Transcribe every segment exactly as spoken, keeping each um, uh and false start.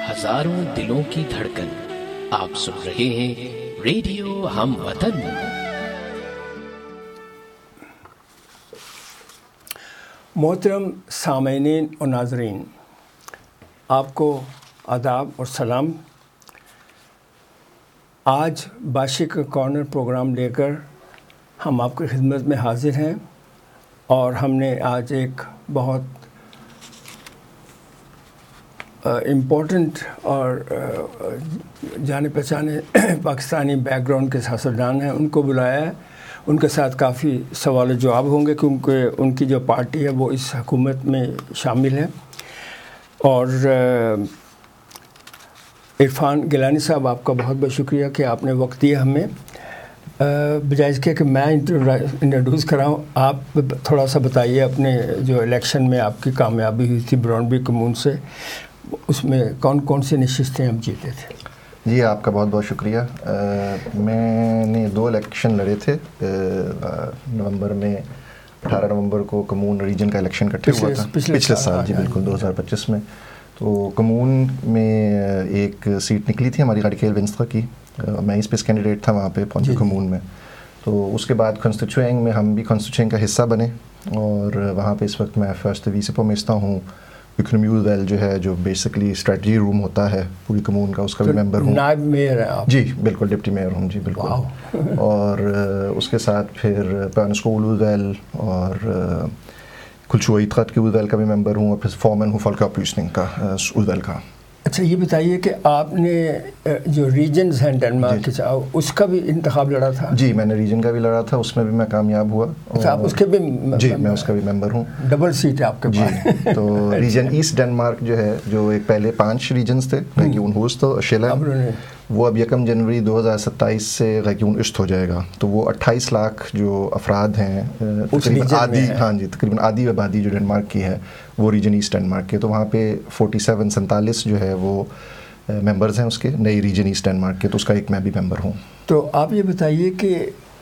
ہزاروں دلوں کی دھڑکن. آپ سن رہے ہیں ریڈیو ہم وطن. محترم سامعین اور ناظرین، آپ کو آداب اور سلام. آج باشق کارنر پروگرام لے کر ہم آپ کی خدمت میں حاضر ہیں، اور ہم نے آج ایک بہت امپورٹنٹ اور جانے پہچانے پاکستانی بیک گراؤنڈ کے سیاستدان ہیں، ان کو بلایا ہے. ان کے ساتھ کافی سوال و جواب ہوں گے، کیونکہ ان کی جو پارٹی ہے وہ اس حکومت میں شامل ہے. اور عرفان گیلانی صاحب، آپ کا بہت بہت شکریہ کہ آپ نے وقت دیا ہمیں. بجائے اس کے کہ میں انٹروڈیوس کراؤں، آپ تھوڑا سا بتائیے اپنے جو الیکشن میں آپ کی کامیابی ہوئی تھی براؤنبی کمون سے، اس میں کون کون سی نشستیں ہم جیتے تھے؟ جی، آپ کا بہت بہت شکریہ. میں نے دو الیکشن لڑے تھے نومبر میں. اٹھارہ نومبر کو کمون ریجن کا الیکشن اکٹھے ہوا تھا پچھلے سال. جی بالکل، دو ہزار پچیس میں. تو کمون میں ایک سیٹ نکلی تھی ہماری غاڑیکھیل ونسخہ کی. میں اس پیس کینڈیڈیٹ تھا وہاں پہ پونچھ کمون میں. تو اس کے بعد کانسٹیچوئنگ میں ہم بھی کانسٹیچوئنگ کا حصہ بنے، اور وہاں پہ اس وقت میں فرسٹ ویسے پومیستا ہوں. اکنمیوز ویل جو ہے، جو بیسکلی اسٹریٹجی روم ہوتا ہے پوری کمون کا، اس کا بھی ممبر ہوں. نائب میئر ہیں آپ؟ جی بالکل، ڈپٹی میئر ہوں. جی بالکل. اور اس کے ساتھ پھر پانسکول ویل اور کلچوئی خط کے ویل کا بھی ممبر ہوں، اور پھر فورمن ہوں فولکا پولیسنگ کا ویل کا. اچھا، یہ بتائیے کہ آپ نے جو ریجنز ہیں ڈنمارک کے، اس کا بھی انتخاب لڑا تھا؟ جی، میں نے ریجن کا بھی لڑا تھا، اس میں بھی میں کامیاب ہوا. اچھا، آپ اس کے بھی؟ جی، میں اس کا بھی ممبر ہوں. ڈبل سیٹ ہے آپ کے پاس. جی، تو ریجن ایسٹ ڈنمارک جو ہے، جو ایک پہلے پانچ ریجنز تھے، ریگیون ہوسٹ اور شیلینگ، وہ اب یکم جنوری دو ہزار ستائیس سے ریگیون ایسٹ ہو جائے گا. تو وہ اٹھائیس لاکھ جو افراد ہیں، تقریباً آدھی ہاں جی تقریباً آدھی آبادی جو ڈنمارک کی ہے وہ ریجن ایسٹ ڈنمارک کے. تو وہاں پہ فورٹی سیون سینتالیس جو ہے وہ ممبرز ہیں اس کے نئی ریجن ایسٹ ڈنمارک کے. تو اس کا ایک میں بھی ممبر ہوں. تو آپ یہ بتائیے کہ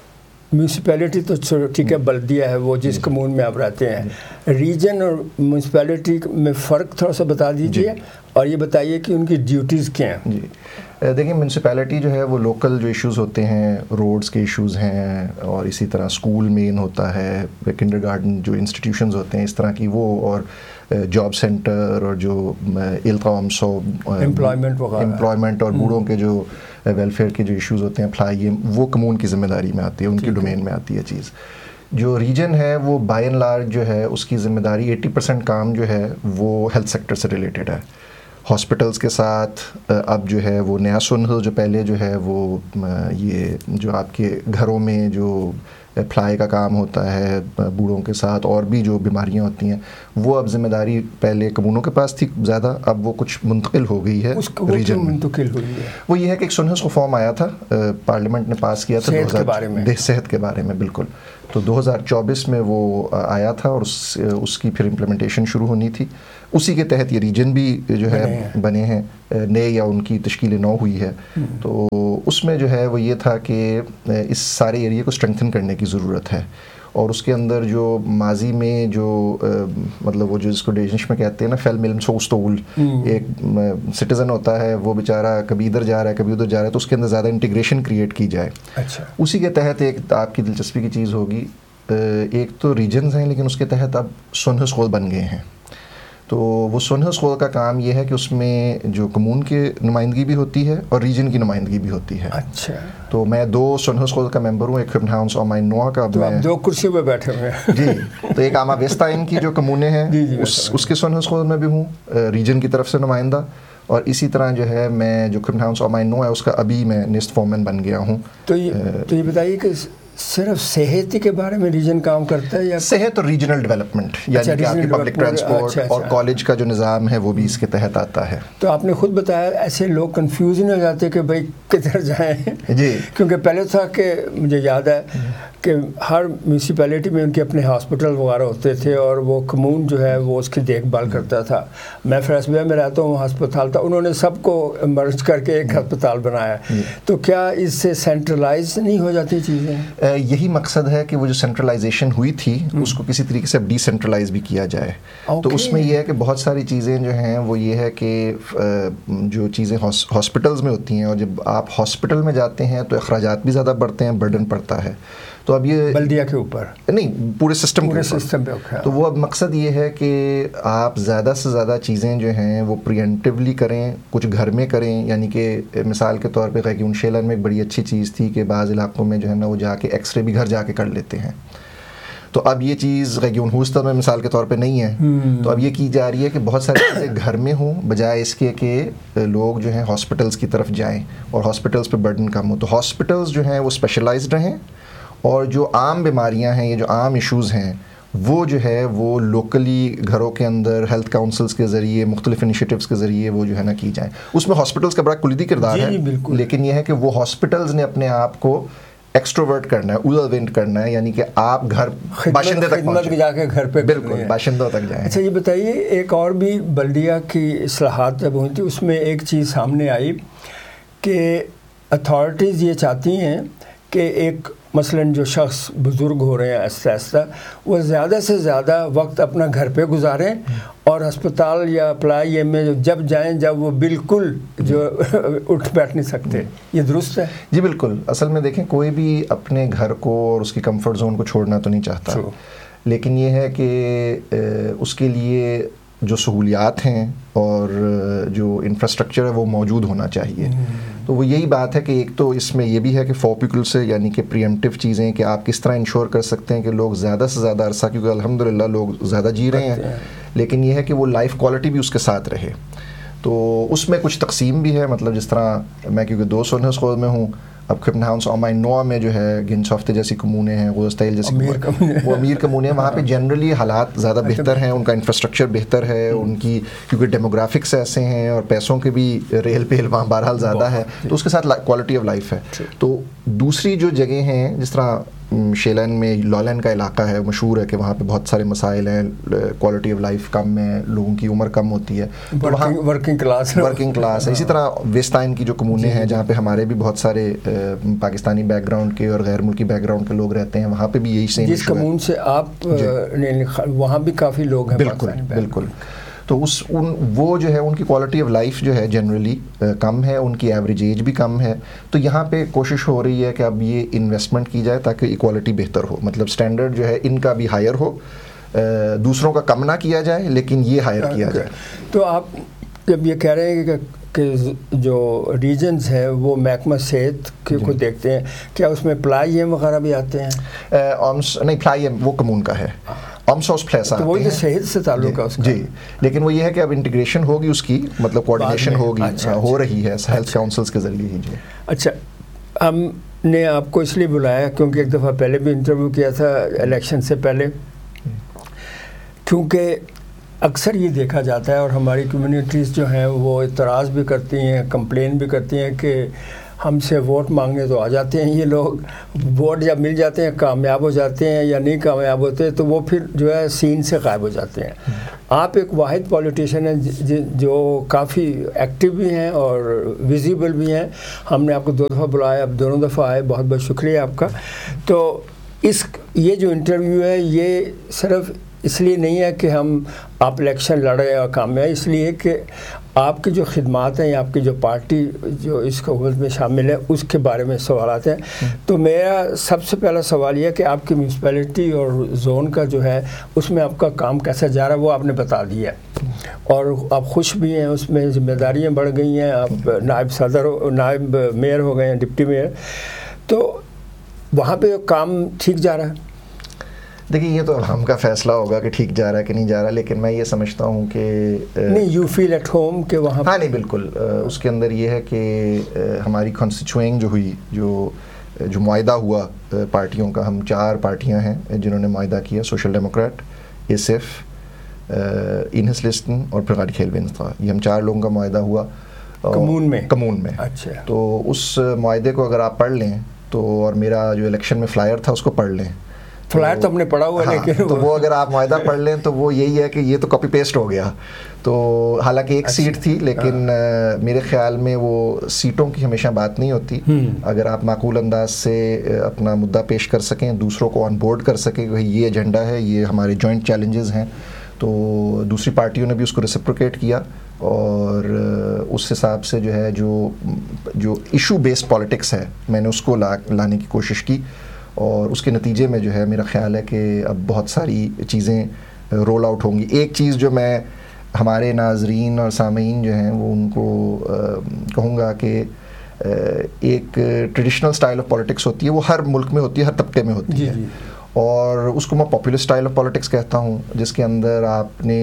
میونسپیلٹی تو ٹھیک ہے، بلدیہ ہے وہ جس کمون میں آپ رہتے ہیں، ریجن اور میونسپیلٹی میں فرق تھوڑا سا بتا دیجیے، اور یہ بتائیے کہ ان کی ڈیوٹیز کیا ہیں. جی دیکھیں، میونسپیلٹی جو ہے وہ لوکل جو ایشوز ہوتے ہیں، روڈز کے ایشوز ہیں، اور اسی طرح اسکول مین ہوتا ہے، کنڈر گارڈن جو انسٹیٹیوشنز ہوتے ہیں اس طرح کی وہ، اور جاب سینٹر، اور جو القوام سو امپلائمنٹ امپلائمنٹ اور بوڑھوں کے جو ویلفیئر کے جو ایشوز ہوتے ہیں، فلائی، وہ کمون کی ذمہ داری میں آتی ہے، ان کی ڈومین میں آتی ہے چیز. جو ریجن ہے وہ بائی اینڈ لارج جو ہے اس کی ذمہ داری ایٹی پرسینٹ کام جو ہے وہ ہیلتھ سیکٹر سے ریلیٹڈ ہے. ہاسپٹلس کے ساتھ اب جو ہے وہ نیا سنہل جو پہلے جو ہے وہ یہ جو آپ کے گھروں میں جو فلائی کا کام ہوتا ہے بوڑھوں کے ساتھ، اور بھی جو بیماریاں ہوتی ہیں، وہ اب ذمہ داری پہلے کمونوں کے پاس تھی زیادہ، اب وہ کچھ منتقل ہو گئی ہے ریجن میں. منتقل ہوئی ہے وہ یہ ہے کہ ایک سنہس ریفارم آیا تھا، پارلیمنٹ نے پاس کیا تھا صحت کے بارے میں. صحت کے بارے میں بالکل. تو دو ہزار چوبیس میں وہ آیا تھا، اور اس اس کی پھر امپلیمنٹیشن شروع ہونی تھی. اسی کے تحت یہ ریجن بھی جو ہے بنے ہیں نئے، یا ان کی تشکیل نو ہوئی ہے. تو اس میں جو ہے وہ یہ تھا کہ اس سارے ایریے کو اسٹرینتھن کرنے کی ضرورت ہے، اور اس کے اندر جو ماضی میں جو مطلب وہ جو اس کو ڈیجنش میں کہتے ہیں نا، فیل ملم سوستول، ایک سٹیزن ہوتا ہے وہ بیچارہ کبھی ادھر جا رہا ہے کبھی ادھر جا رہا ہے، تو اس کے اندر زیادہ انٹیگریشن کریٹ کی جائے. اچھا، اسی کے تحت ایک آپ کی دلچسپی کی چیز ہوگی، ایک تو ریجنز ہیں لیکن اس کے تحت اب سنہس خود بن گئے ہیں. تو وہ سنہس خود کا کام یہ ہے کہ اس میں جو کمون کی نمائندگی بھی ہوتی ہے اور ریجن کی نمائندگی بھی ہوتی ہے. اچھا، تو میں دو سنہس خود کا ممبر ہوں، ایک ہاؤنس اور مائن نوا کا. تو آپ دو کرسیوں پہ بیٹھے ہوئے ہیں. جی، تو ایک آما ویسٹائن کی جو کمونیں ہیں اس اس کے سنہس خود میں بھی ہوں، ریجن کی طرف سے نمائندہ. اور اسی طرح جو ہے میں جو کرن ہاؤس اور مائن نو ہے اس کا ابھی میں نیسٹ فورمن بن گیا ہوں. تو یہ تو یہ بتائیے کہ صرف صحت کے بارے میں ریجن کام کرتا ہے، یا صحت اور ریجنل ڈیولپمنٹ، یعنی کہ آپ کی پبلک ٹرانسپورٹ اور کالج کا جو نظام ہے وہ بھی اس کے تحت آتا ہے. تو آپ نے خود بتایا ایسے لوگ کنفیوژ نہیں ہو جاتے کہ بھائی کدھر جائیں؟ جی، کیونکہ پہلے تھا کہ مجھے یاد ہے کہ ہر میونسپیلٹی میں ان کے اپنے ہاسپٹل وغیرہ ہوتے تھے، اور وہ کمون جو ہے وہ اس کی دیکھ بھال کرتا تھا. میں فرسبیا میں رہتا ہوں، ہسپتال تھا، انہوں نے سب کو مرج کر کے ایک ہسپتال بنایا. تو کیا اس سے سینٹرلائز نہیں ہو جاتی چیزیں؟ یہی مقصد ہے کہ وہ جو سینٹرلائزیشن ہوئی تھی اس کو کسی طریقے سے ڈی سینٹرلائز بھی کیا جائے. تو اس میں یہ ہے کہ بہت ساری چیزیں جو ہیں وہ یہ ہے کہ جو چیزیں ہاسپٹلز میں ہوتی ہیں اور جب آپ ہاسپٹل میں جاتے ہیں تو اخراجات بھی زیادہ بڑھتے ہیں, برڈن پڑتا ہے. تو اب یہ بلدیہ کے اوپر نہیں, پورے سسٹم پورے سسٹم پہ. تو وہ اب مقصد یہ ہے کہ آپ زیادہ سے زیادہ چیزیں جو ہیں وہ پریمپٹیولی کریں, کچھ گھر میں کریں. یعنی کہ مثال کے طور پہ کہ ان شیلن میں ایک بڑی اچھی چیز تھی کہ بعض علاقوں میں جو ہے نا وہ جا کے ایکس رے بھی گھر جا کے کر لیتے ہیں. تو اب یہ چیز ریگیون ہوسٹن میں مثال کے طور پہ نہیں ہے. تو اب یہ کی جا رہی ہے کہ بہت ساری چیزیں گھر میں ہوں بجائے اس کے کہ لوگ جو ہیں ہاسپٹلس کی طرف جائیں اور ہاسپٹلس پہ برڈن کم ہو. تو ہاسپٹلس جو ہیں وہ اسپیشلائزڈ رہیں اور جو عام بیماریاں ہیں, یہ جو عام ایشوز ہیں وہ جو ہے وہ لوکلی گھروں کے اندر ہیلتھ کاؤنسلز کے ذریعے, مختلف انیشیٹوز کے ذریعے وہ جو ہے نا کی جائیں. اس میں ہاسپٹلس کا بڑا کلیدی کردار ہے, لیکن یہ ہے کہ وہ ہاسپٹلز نے اپنے آپ کو ایکسٹروورٹ کرنا ہے, اوور وینٹ کرنا ہے, یعنی کہ آپ گھر باشندے تک پہنچیں, جا کے گھر پہ بالکل باشندوں تک جائیں. اچھا یہ بتائیے, ایک اور بھی بلدیہ کی اصلاحات جب ہوئی تھی اس میں ایک چیز سامنے آئی کہ اتھارٹیز یہ چاہتی ہیں کہ ایک مثلاً جو شخص بزرگ ہو رہے ہیں آہستہ آہستہ وہ زیادہ سے زیادہ وقت اپنا گھر پہ گزاریں اور ہسپتال یا اپلائی میں جب جائیں جب وہ بالکل جو اٹھ بیٹھ نہیں سکتے. یہ درست ہے؟ جی بالکل. اصل میں دیکھیں کوئی بھی اپنے گھر کو اور اس کی کمفرٹ زون کو چھوڑنا تو نہیں چاہتا, لیکن یہ ہے کہ اس کے لیے جو سہولیات ہیں اور جو انفراسٹرکچر ہے وہ موجود ہونا چاہیے. تو وہ یہی بات ہے کہ ایک تو اس میں یہ بھی ہے کہ فور پیپل سے, یعنی کہ پریمپٹیو چیزیں کہ آپ کس طرح انشور کر سکتے ہیں کہ لوگ زیادہ سے زیادہ عرصہ, کیونکہ الحمدللہ لوگ زیادہ جی رہے ہیں, لیکن یہ ہے کہ وہ لائف کوالٹی بھی اس کے ساتھ رہے. تو اس میں کچھ تقسیم بھی ہے, مطلب جس طرح میں کیونکہ دو سو انیس خود میں ہوں, اب کپنہاؤنس آمائن نوا میں جو ہے گنسافتے جیسی کمونے ہیں, غوزتائل جیسی وہ امیر کمونے ہیں, وہاں پہ جنرلی حالات زیادہ بہتر ہیں, ان کا انفراسٹرکچر بہتر ہے, ان کی کیونکہ ڈیموگرافکس ایسے ہیں اور پیسوں کے بھی ریل پیل وہاں بہرحال زیادہ ہے, تو اس کے ساتھ کوالٹی آف لائف ہے. تو دوسری جو جگہیں ہیں جس طرح شیلین میں لولین کا علاقہ ہے, مشہور ہے کہ وہاں پہ بہت سارے مسائل ہیں, کوالٹی آف لائف کم ہے, لوگوں کی عمر کم ہوتی ہے, ورکنگ کلاس ورکنگ کلاس ہے. اسی طرح ویسٹائن کی جو کمونے ہیں جہاں پہ ہمارے بھی بہت سارے پاکستانی بیک گراؤنڈ کے اور غیر ملکی بیک گراؤنڈ کے لوگ رہتے ہیں, وہاں پہ بھی یہی سیم جس کمون سے آپ وہاں بھی کافی لوگ ہیں. بالکل بالکل. تو اس ان وہ جو ہے ان کی کوالٹی آف لائف جو ہے جنرلی کم ہے, ان کی ایوریج ایج بھی کم ہے. تو یہاں پہ کوشش ہو رہی ہے کہ اب یہ انویسٹمنٹ کی جائے تاکہ ایکوالٹی بہتر ہو, مطلب سٹینڈرڈ جو ہے ان کا بھی ہائر ہو, دوسروں کا کم نہ کیا جائے لیکن یہ ہائر کیا جائے. تو آپ جب یہ کہہ رہے ہیں کہ کہ جو ریجنز ہیں وہ محکمہ صحت کے کو دیکھتے ہیں, کیا اس میں پلائی ایم وغیرہ بھی آتے ہیں؟ نہیں, پلائی ایم وہ کمون کا ہے, آمسوس پلیسا تو وہی صحت سے تعلق ہے اس کا. جی, لیکن وہ یہ ہے کہ اب انٹیگریشن ہوگی اس کی, مطلب کوآرڈینیشن ہوگی, ہو رہی ہے ہیلتھ کاؤنسلز کے ذریعے ہی. جی اچھا, ہم نے آپ کو اس لیے بلایا کیونکہ ایک دفعہ پہلے بھی انٹرویو کیا تھا الیکشن سے پہلے, کیونکہ اکثر یہ دیکھا جاتا ہے اور ہماری کمیونٹیز جو ہیں وہ اعتراض بھی کرتی ہیں, کمپلین بھی کرتی ہیں کہ ہم سے ووٹ مانگنے تو آ جاتے ہیں یہ لوگ, ووٹ جب مل جاتے ہیں کامیاب ہو جاتے ہیں یا نہیں کامیاب ہوتے تو وہ پھر جو ہے سین سے غائب ہو جاتے ہیں. آپ ایک واحد پولیٹیشین ہیں جو کافی ایکٹیو بھی ہیں اور ویزیبل بھی ہیں. ہم نے آپ کو دو دفعہ بلایا, اب دونوں دفعہ آئے, بہت بہت شکریہ آپ کا. تو اس یہ جو انٹرویو ہے یہ صرف اس لیے نہیں ہے کہ ہم آپ الیکشن لڑے اور کامیاب, اس لیے کہ آپ کی جو خدمات ہیں, آپ کی جو پارٹی جو اس حکومت میں شامل ہے اس کے بارے میں سوالات ہیں. تو میرا سب سے پہلا سوال یہ ہے کہ آپ کی میونسپلٹی اور زون کا جو ہے اس میں آپ کا کام کیسا جا رہا ہے, وہ آپ نے بتا دیا اور آپ خوش بھی ہیں, اس میں ذمہ داریاں بڑھ گئی ہیں, آپ نائب صدر نائب میئر ہو گئے ہیں, ڈپٹی میئر, تو وہاں پہ کام ٹھیک جا رہا ہے؟ دیکھیے یہ تو ہم کا فیصلہ ہوگا کہ ٹھیک جا رہا ہے کہ نہیں جا رہا, لیکن میں یہ سمجھتا ہوں کہ نہیں, یو فیل ایٹ ہوم کہ وہاں. ہاں نہیں بالکل, اس کے اندر یہ ہے کہ ہماری کانسٹیچوئنگ جو ہوئی, جو جو معاہدہ ہوا پارٹیوں کا, ہم چار پارٹیاں ہیں جنہوں نے معاہدہ کیا, social Democrat, S F, انہس Liston اور پھر غاڑی کھیل بینس تھا, یہ ہم چار لوگوں کا معاہدہ ہوا کمون میں کمون میں اچھا. تو اس معاہدے کو اگر آپ پڑھ لیں تو, اور میرا جو الیکشن میں فلائر تھا اس کو پڑھ لیں, فلائر تو ہم نے پڑھا ہوا ہے لیکن تو وہ اگر آپ معاہدہ پڑھ لیں تو وہ یہی ہے کہ یہ تو کاپی پیسٹ ہو گیا. تو حالانکہ ایک سیٹ تھی لیکن میرے خیال میں وہ سیٹوں کی ہمیشہ بات نہیں ہوتی. اگر آپ معقول انداز سے اپنا مدعا پیش کر سکیں, دوسروں کو آن بورڈ کر سکیں کہ یہ ایجنڈا ہے, یہ ہمارے جوائنٹ چیلنجز ہیں, تو دوسری پارٹیوں نے بھی اس کو ریسپروکیٹ کیا اور اس حساب سے جو ہے جو جو ایشو بیسڈ پالیٹکس ہے میں نے اس کو لا لانے کی کوشش کی, اور اس کے نتیجے میں جو ہے میرا خیال ہے کہ اب بہت ساری چیزیں رول آؤٹ ہوں گی. ایک چیز جو میں ہمارے ناظرین اور سامعین جو ہیں وہ ان کو کہوں گا کہ ایک ٹریڈیشنل اسٹائل آف پالیٹکس ہوتی ہے, وہ ہر ملک میں ہوتی ہے, ہر طبقے میں ہوتی ہے, اور اس کو میں پاپولر اسٹائل آف پالیٹکس کہتا ہوں, جس کے اندر آپ نے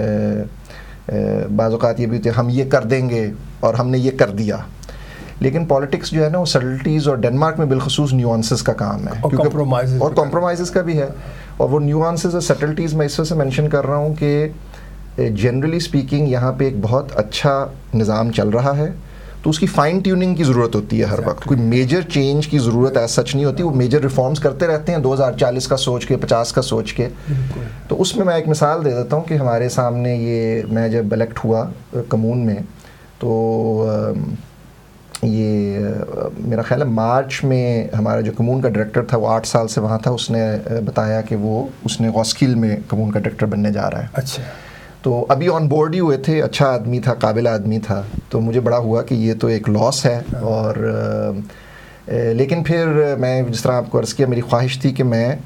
بعض اوقات یہ بھی ہوتی ہے ہم یہ کر دیں گے اور ہم نے یہ کر دیا. لیکن پالیٹکس جو ہے نا وہ سٹلٹیز, اور ڈنمارک میں بالخصوص نیوانسز کا کام ہے, اور کمپرومائزز کا بھی ہے, اور وہ نیوانسز اور سٹلٹیز میں اس وجہ سے مینشن کر رہا ہوں کہ جنرلی اسپیکنگ یہاں پہ ایک بہت اچھا نظام چل رہا ہے, تو اس کی فائن ٹیوننگ کی ضرورت ہوتی ہے ہر وقت. کوئی میجر چینج کی ضرورت ایسا سچ نہیں ہوتی, وہ میجر ریفارمز کرتے رہتے ہیں دو ہزار چالیس کا سوچ کے, پچاس کا سوچ کے. تو اس میں میں ایک مثال دے دیتا ہوں کہ ہمارے سامنے یہ میں جب الیکٹ ہوا کمون میں, تو یہ میرا خیال ہے مارچ میں ہمارا جو کمون کا ڈائریکٹر تھا وہ آٹھ سال سے وہاں تھا, اس نے بتایا کہ وہ اس نے غوثکیل میں کمون کا ڈائریکٹر بننے جا رہا ہے. اچھا, تو ابھی آن بورڈ ہی ہوئے تھے, اچھا آدمی تھا, قابل آدمی تھا, تو مجھے بڑا ہوا کہ یہ تو ایک لاس ہے. اور لیکن پھر میں جس طرح آپ کو عرض کیا, میری خواہش تھی کہ میں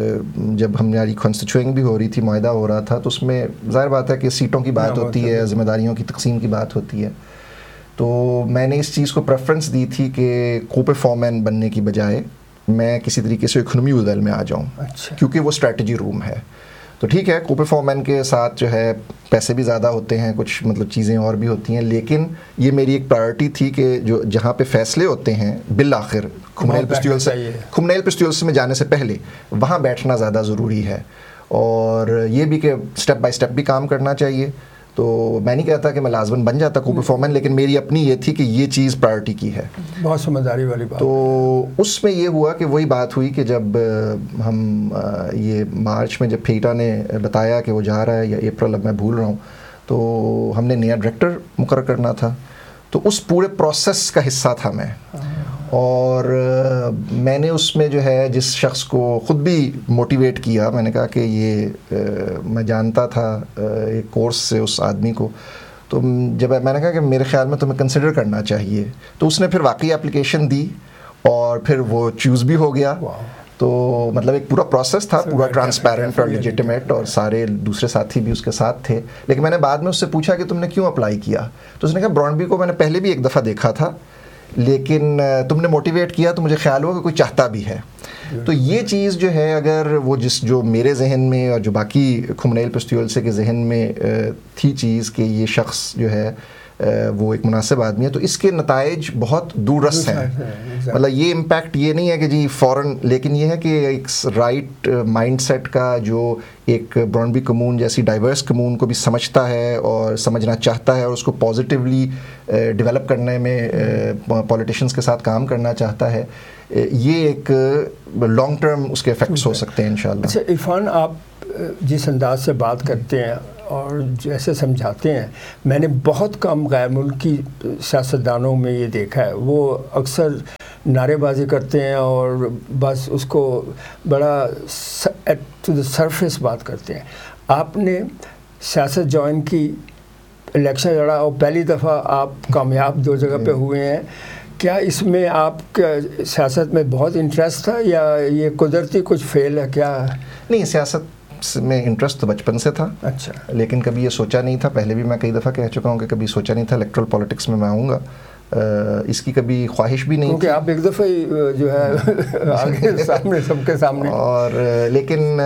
جب ہماری کانسٹیچوئنگ بھی ہو رہی تھی, معاہدہ ہو رہا تھا, تو اس میں ظاہر بات ہے کہ سیٹوں کی بات ہوتی ہے, ذمہ داریوں کی تقسیم کی بات ہوتی ہے, تو میں نے اس چیز کو پریفرنس دی تھی کہ کوپے فورمین بننے کی بجائے میں کسی طریقے سے اکنومی ودل میں آ جاؤں, کیونکہ وہ اسٹریٹجی روم ہے. تو ٹھیک ہے, کوپے فورمین کے ساتھ جو ہے پیسے بھی زیادہ ہوتے ہیں, کچھ مطلب چیزیں اور بھی ہوتی ہیں, لیکن یہ میری ایک پرائرٹی تھی کہ جو جہاں پہ فیصلے ہوتے ہیں بالآخر کھمنیل پسٹیول سے کھمنیل پسٹیول سے میں جانے سے پہلے وہاں بیٹھنا زیادہ ضروری ہے, اور یہ بھی کہ اسٹیپ بائی اسٹیپ بھی کام کرنا چاہیے. تو میں نہیں کہتا کہ میں لازماً بن جاتا کوپے فورمین, لیکن میری اپنی یہ تھی کہ یہ چیز پرائرٹی کی ہے, بہت سمجھداری والی بات. تو اس میں یہ ہوا کہ وہی بات ہوئی کہ جب ہم یہ مارچ میں جب پھیٹا نے بتایا کہ وہ جا رہا ہے, یا اپریل, اب میں بھول رہا ہوں, تو ہم نے نیا ڈائریکٹر مقرر کرنا تھا, تو اس پورے پروسیس کا حصہ تھا میں. اور میں نے اس میں جو ہے جس شخص کو خود بھی موٹیویٹ کیا, میں نے کہا کہ یہ میں جانتا تھا ایک کورس سے اس آدمی کو, تو جب میں نے کہا کہ میرے خیال میں تمہیں کنسیڈر کرنا چاہیے, تو اس نے پھر واقعی اپلیکیشن دی اور پھر وہ چوز بھی ہو گیا. تو مطلب ایک پورا پروسیس تھا, پورا ٹرانسپیرنٹ اور لیجیٹیمیٹ, اور سارے دوسرے ساتھی بھی اس کے ساتھ تھے. لیکن میں نے بعد میں اس سے پوچھا کہ تم نے کیوں اپلائی کیا, تو اس نے کہا برانڈبی کو میں نے پہلے بھی ایک دفعہ دیکھا تھا, لیکن تم نے موٹیویٹ کیا تو مجھے خیال ہوا کہ کوئی چاہتا بھی ہے. تو یہ چیز جو ہے, اگر وہ جس جو میرے ذہن میں اور جو باقی کھمنیل پسٹیول سے کے ذہن میں تھی چیز کہ یہ شخص جو ہے وہ ایک مناسب آدمی ہے, تو اس کے نتائج بہت دور رس ہیں. مطلب یہ امپیکٹ یہ نہیں ہے کہ جی فوراً, لیکن یہ ہے کہ ایک رائٹ مائنڈ سیٹ کا جو ایک برانڈبی کمون جیسی ڈائیورس کمون کو بھی سمجھتا ہے اور سمجھنا چاہتا ہے, اور اس کو پازیٹیولی ڈیولپ کرنے میں پولیٹیشینس کے ساتھ کام کرنا چاہتا ہے, یہ ایک لانگ ٹرم اس کے افیکٹس ہو سکتے ہیں انشاءاللہ. اچھا عرفان, آپ جس انداز سے بات کرتے ہیں اور جیسے سمجھاتے ہیں, میں نے بہت کم غیر ملکی سیاستدانوں میں یہ دیکھا ہے, وہ اکثر نعرے بازی کرتے ہیں اور بس اس کو بڑا ٹو دا سرفیس بات کرتے ہیں. آپ نے سیاست جوائن کی, الیکشن لڑا اور پہلی دفعہ آپ کامیاب دو جگہ پہ ہوئے ہیں. کیا اس میں آپ کا سیاست میں بہت انٹرسٹ تھا, یا یہ قدرتی کچھ فیل ہے کیا؟ نہیں, سیاست میں انٹرسٹ تو بچپن سے تھا. اچھا. لیکن کبھی یہ سوچا نہیں تھا, پہلے بھی میں کئی دفعہ کہہ چکا ہوں کہ کبھی سوچا نہیں تھا الیکٹرل پالیٹکس میں میں آؤں گا, اس کی کبھی خواہش بھی نہیں, کیونکہ آپ ایک دفعہ جو ہے آگے سامنے سب کے سامنے. اور لیکن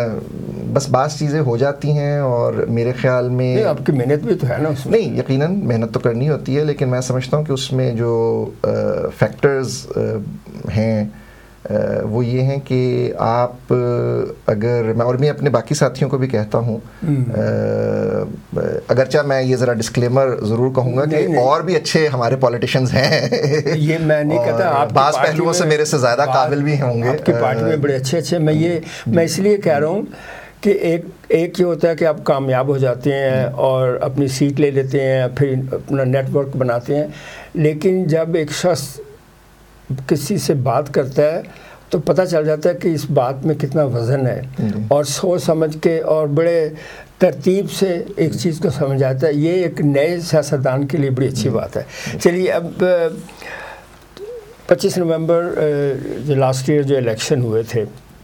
بس بعض چیزیں ہو جاتی ہیں, اور میرے خیال میں آپ کی محنت بھی تو ہے نا اس میں. نہیں, یقیناً محنت تو کرنی ہوتی ہے, لیکن میں سمجھتا ہوں کہ اس میں جو فیکٹرز ہیں وہ یہ ہیں کہ آپ اگر میں اور میں اپنے باقی ساتھیوں کو بھی کہتا ہوں, اگرچہ میں یہ ذرا ڈسکلیمر ضرور کہوں گا کہ اور بھی اچھے ہمارے پولیٹیشینز ہیں, یہ میں نہیں کہتا, آپ بعض پہلوؤں سے میرے سے زیادہ قابل بھی ہوں گے آپ کی پارٹی میں بڑے اچھے اچھے. میں یہ میں اس لیے کہہ رہا ہوں کہ ایک ایک یہ ہوتا ہے کہ آپ کامیاب ہو جاتے ہیں اور اپنی سیٹ لے لیتے ہیں, پھر اپنا نیٹ ورک بناتے ہیں, لیکن جب ایک شخص کسی سے بات کرتا ہے تو پتہ چل جاتا ہے کہ اس بات میں کتنا وزن ہے, اور سوچ سمجھ کے اور بڑے ترتیب سے ایک چیز کو سمجھ آتا ہے. یہ ایک نئے سیاستدان کے لیے بڑی اچھی بات ہے. چلیے اب پچیس نومبر جو لاسٹ ایئر جو الیکشن ہوئے تھے,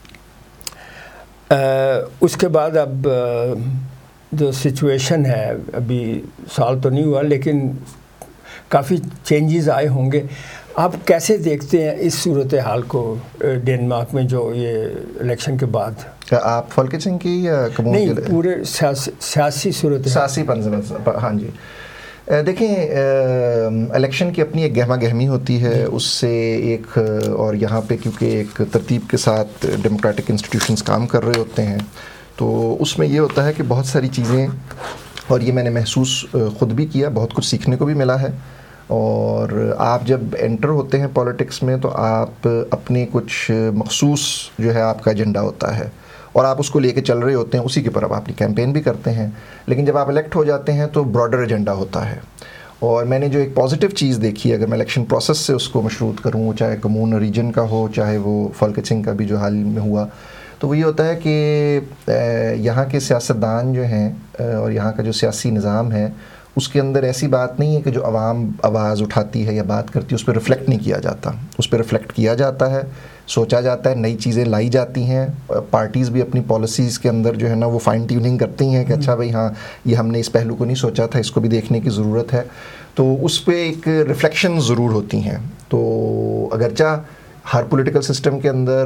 اس کے بعد اب جو سچویشن ہے, ابھی سال تو نہیں ہوا لیکن کافی چینجز آئے ہوں گے. آپ کیسے دیکھتے ہیں اس صورتحال کو ڈینمارک میں جو یہ الیکشن کے بعد؟ آپ فولکسنگ کی یا کمون نہیں, پورے سیاسی سیاسی صورت سیاسی پنظر. ہاں جی, دیکھیں الیکشن کی اپنی ایک گہما گہمی ہوتی ہے, اس سے ایک اور یہاں پہ کیونکہ ایک ترتیب کے ساتھ ڈیموکریٹک انسٹیٹیوشنز کام کر رہے ہوتے ہیں, تو اس میں یہ ہوتا ہے کہ بہت ساری چیزیں, اور یہ میں نے محسوس خود بھی کیا, بہت کچھ سیکھنے کو بھی ملا ہے. اور آپ جب انٹر ہوتے ہیں پولیٹکس میں تو آپ اپنے کچھ مخصوص جو ہے آپ کا ایجنڈا ہوتا ہے اور آپ اس کو لے کے چل رہے ہوتے ہیں, اسی کے پر آپ اپنی کیمپین بھی کرتے ہیں. لیکن جب آپ الیکٹ ہو جاتے ہیں تو براڈر ایجنڈا ہوتا ہے. اور میں نے جو ایک پازیٹیو چیز دیکھی, اگر میں الیکشن پروسیس سے اس کو مشروط کروں, چاہے کمون ریجن کا ہو چاہے وہ فولکسنگ کا بھی جو حال میں ہوا, تو وہ یہ ہوتا ہے کہ یہاں کے سیاستدان جو ہیں اور یہاں کا جو سیاسی نظام ہے اس کے اندر ایسی بات نہیں ہے کہ جو عوام آواز اٹھاتی ہے یا بات کرتی ہے اس پہ ریفلیکٹ نہیں کیا جاتا. اس پہ ریفلیکٹ کیا جاتا ہے, سوچا جاتا ہے, نئی چیزیں لائی جاتی ہیں. پارٹیز بھی اپنی پالیسیز کے اندر جو ہے نا وہ فائن ٹیوننگ کرتی ہیں کہ اچھا بھائی ہاں یہ ہم نے اس پہلو کو نہیں سوچا تھا, اس کو بھی دیکھنے کی ضرورت ہے. تو اس پہ ایک ریفلیکشن ضرور ہوتی ہیں. تو اگرچہ ہر پولیٹیکل سسٹم کے اندر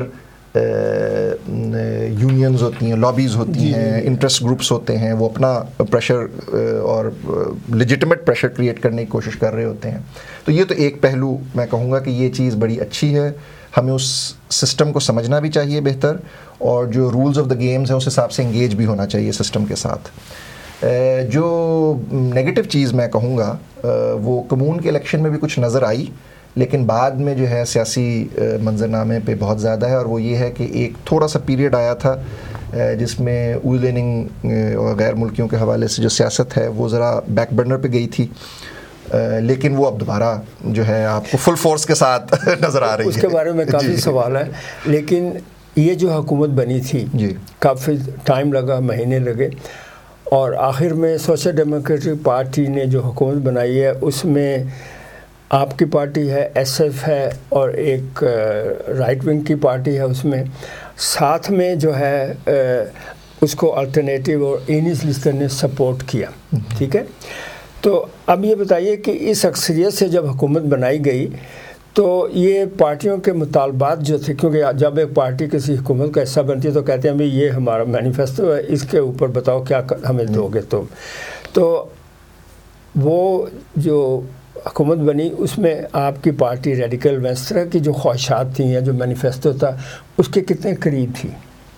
یونینز ہوتی ہیں, لابیز ہوتی ہیں, انٹرسٹ گروپس ہوتے ہیں, وہ اپنا پریشر اور لیجٹمیٹ پریشر کریٹ کرنے کی کوشش کر رہے ہوتے ہیں. تو یہ تو ایک پہلو میں کہوں گا کہ یہ چیز بڑی اچھی ہے, ہمیں اس سسٹم کو سمجھنا بھی چاہیے بہتر, اور جو رولز آف دا گیمز ہیں اس حساب سے انگیج بھی ہونا چاہیے سسٹم کے ساتھ. جو نیگیٹو چیز میں کہوں گا وہ کمون کے الیکشن میں بھی کچھ نظر آئی, لیکن بعد میں جو ہے سیاسی منظرنامے پہ بہت زیادہ ہے, اور وہ یہ ہے کہ ایک تھوڑا سا پیریڈ آیا تھا جس میں اوئی لیننگ اور غیر ملکیوں کے حوالے سے جو سیاست ہے وہ ذرا بیک برنر پہ گئی تھی, لیکن وہ اب دوبارہ جو ہے آپ کو فل فورس کے ساتھ نظر آ رہی ہے. اس کے بارے میں کافی سوال ہے, لیکن یہ جو حکومت بنی تھی جی کافی ٹائم لگا, مہینے لگے, اور آخر میں سوشل ڈیموکریٹک پارٹی نے جو حکومت بنائی ہے اس میں آپ کی پارٹی ہے, ایس ایف ہے, اور ایک رائٹ ونگ کی پارٹی ہے اس میں, ساتھ میں جو ہے اس کو الٹرنیٹیو اور اینیس لسٹر نے سپورٹ کیا. ٹھیک ہے, تو اب یہ بتائیے کہ اس اکثریت سے جب حکومت بنائی گئی تو یہ پارٹیوں کے مطالبات جو تھے, کیونکہ جب ایک پارٹی کسی حکومت کا حصہ بنتی ہے تو کہتے ہیں بھائی یہ ہمارا مینیفیسٹو ہے, اس کے اوپر بتاؤ کیا ہمیں دو گے تم. تو وہ جو حکومت بنی اس میں آپ کی پارٹی ریڈیکل وینسٹرا کی جو خواہشات تھیں یا جو مینیفیسٹو تھا اس کے کتنے قریب تھی؟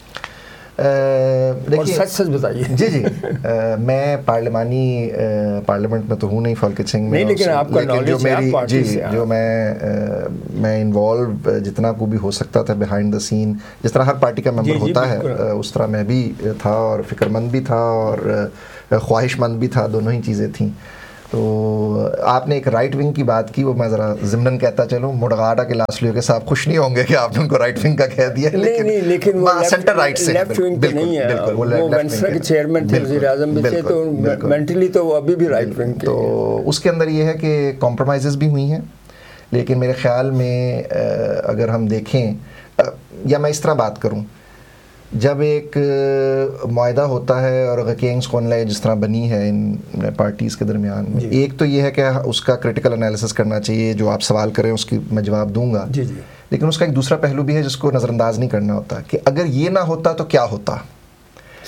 اور سچ سچ بتائیے. جی جی میں پارلیمانی پارلیمنٹ میں تو ہوں نہیں فولکسنگ میں, لیکن آپ کا جو میری جی جو میں میں انوالو جتنا کو بھی ہو سکتا تھا بیہائنڈ دا سین, جس طرح ہر پارٹی کا ممبر ہوتا ہے اس طرح میں بھی تھا, اور فکر مند بھی تھا اور خواہش مند بھی تھا, دونوں ہی چیزیں تھیں. تو آپ نے ایک رائٹ ونگ کی بات کی, وہ میں ذرا ضمناً کہتا چلوں, مڈغاڈا کے لاسلیو کے صاحب خوش نہیں ہوں گے کہ آپ نے ان کو رائٹ ونگ کا کہہ دیا, لیکن وہ سینٹر رائٹ سے لیفٹ ونگ پہ نہیں ہے, وہ وینسٹرا کے چیئرمین تھے, وزیر اعظم بھی تھے, تو مینٹلی تو وہ ابھی بھی رائٹ ونگ کے. تو اس کے اندر یہ ہے کہ کمپرومائزز بھی ہوئی ہیں, لیکن میرے خیال میں اگر ہم دیکھیں, یا میں اس طرح بات کروں, جب ایک معاہدہ ہوتا ہے اور کنگس کونلے جس طرح بنی ہے ان پارٹیز کے درمیان میں, ایک تو یہ ہے کہ اس کا کرٹیکل انالیسس کرنا چاہیے, جو آپ سوال کریں اس کی میں جواب دوں گا, جی جی لیکن اس کا ایک دوسرا پہلو بھی ہے جس کو نظر انداز نہیں کرنا ہوتا, کہ اگر یہ نہ ہوتا تو کیا ہوتا.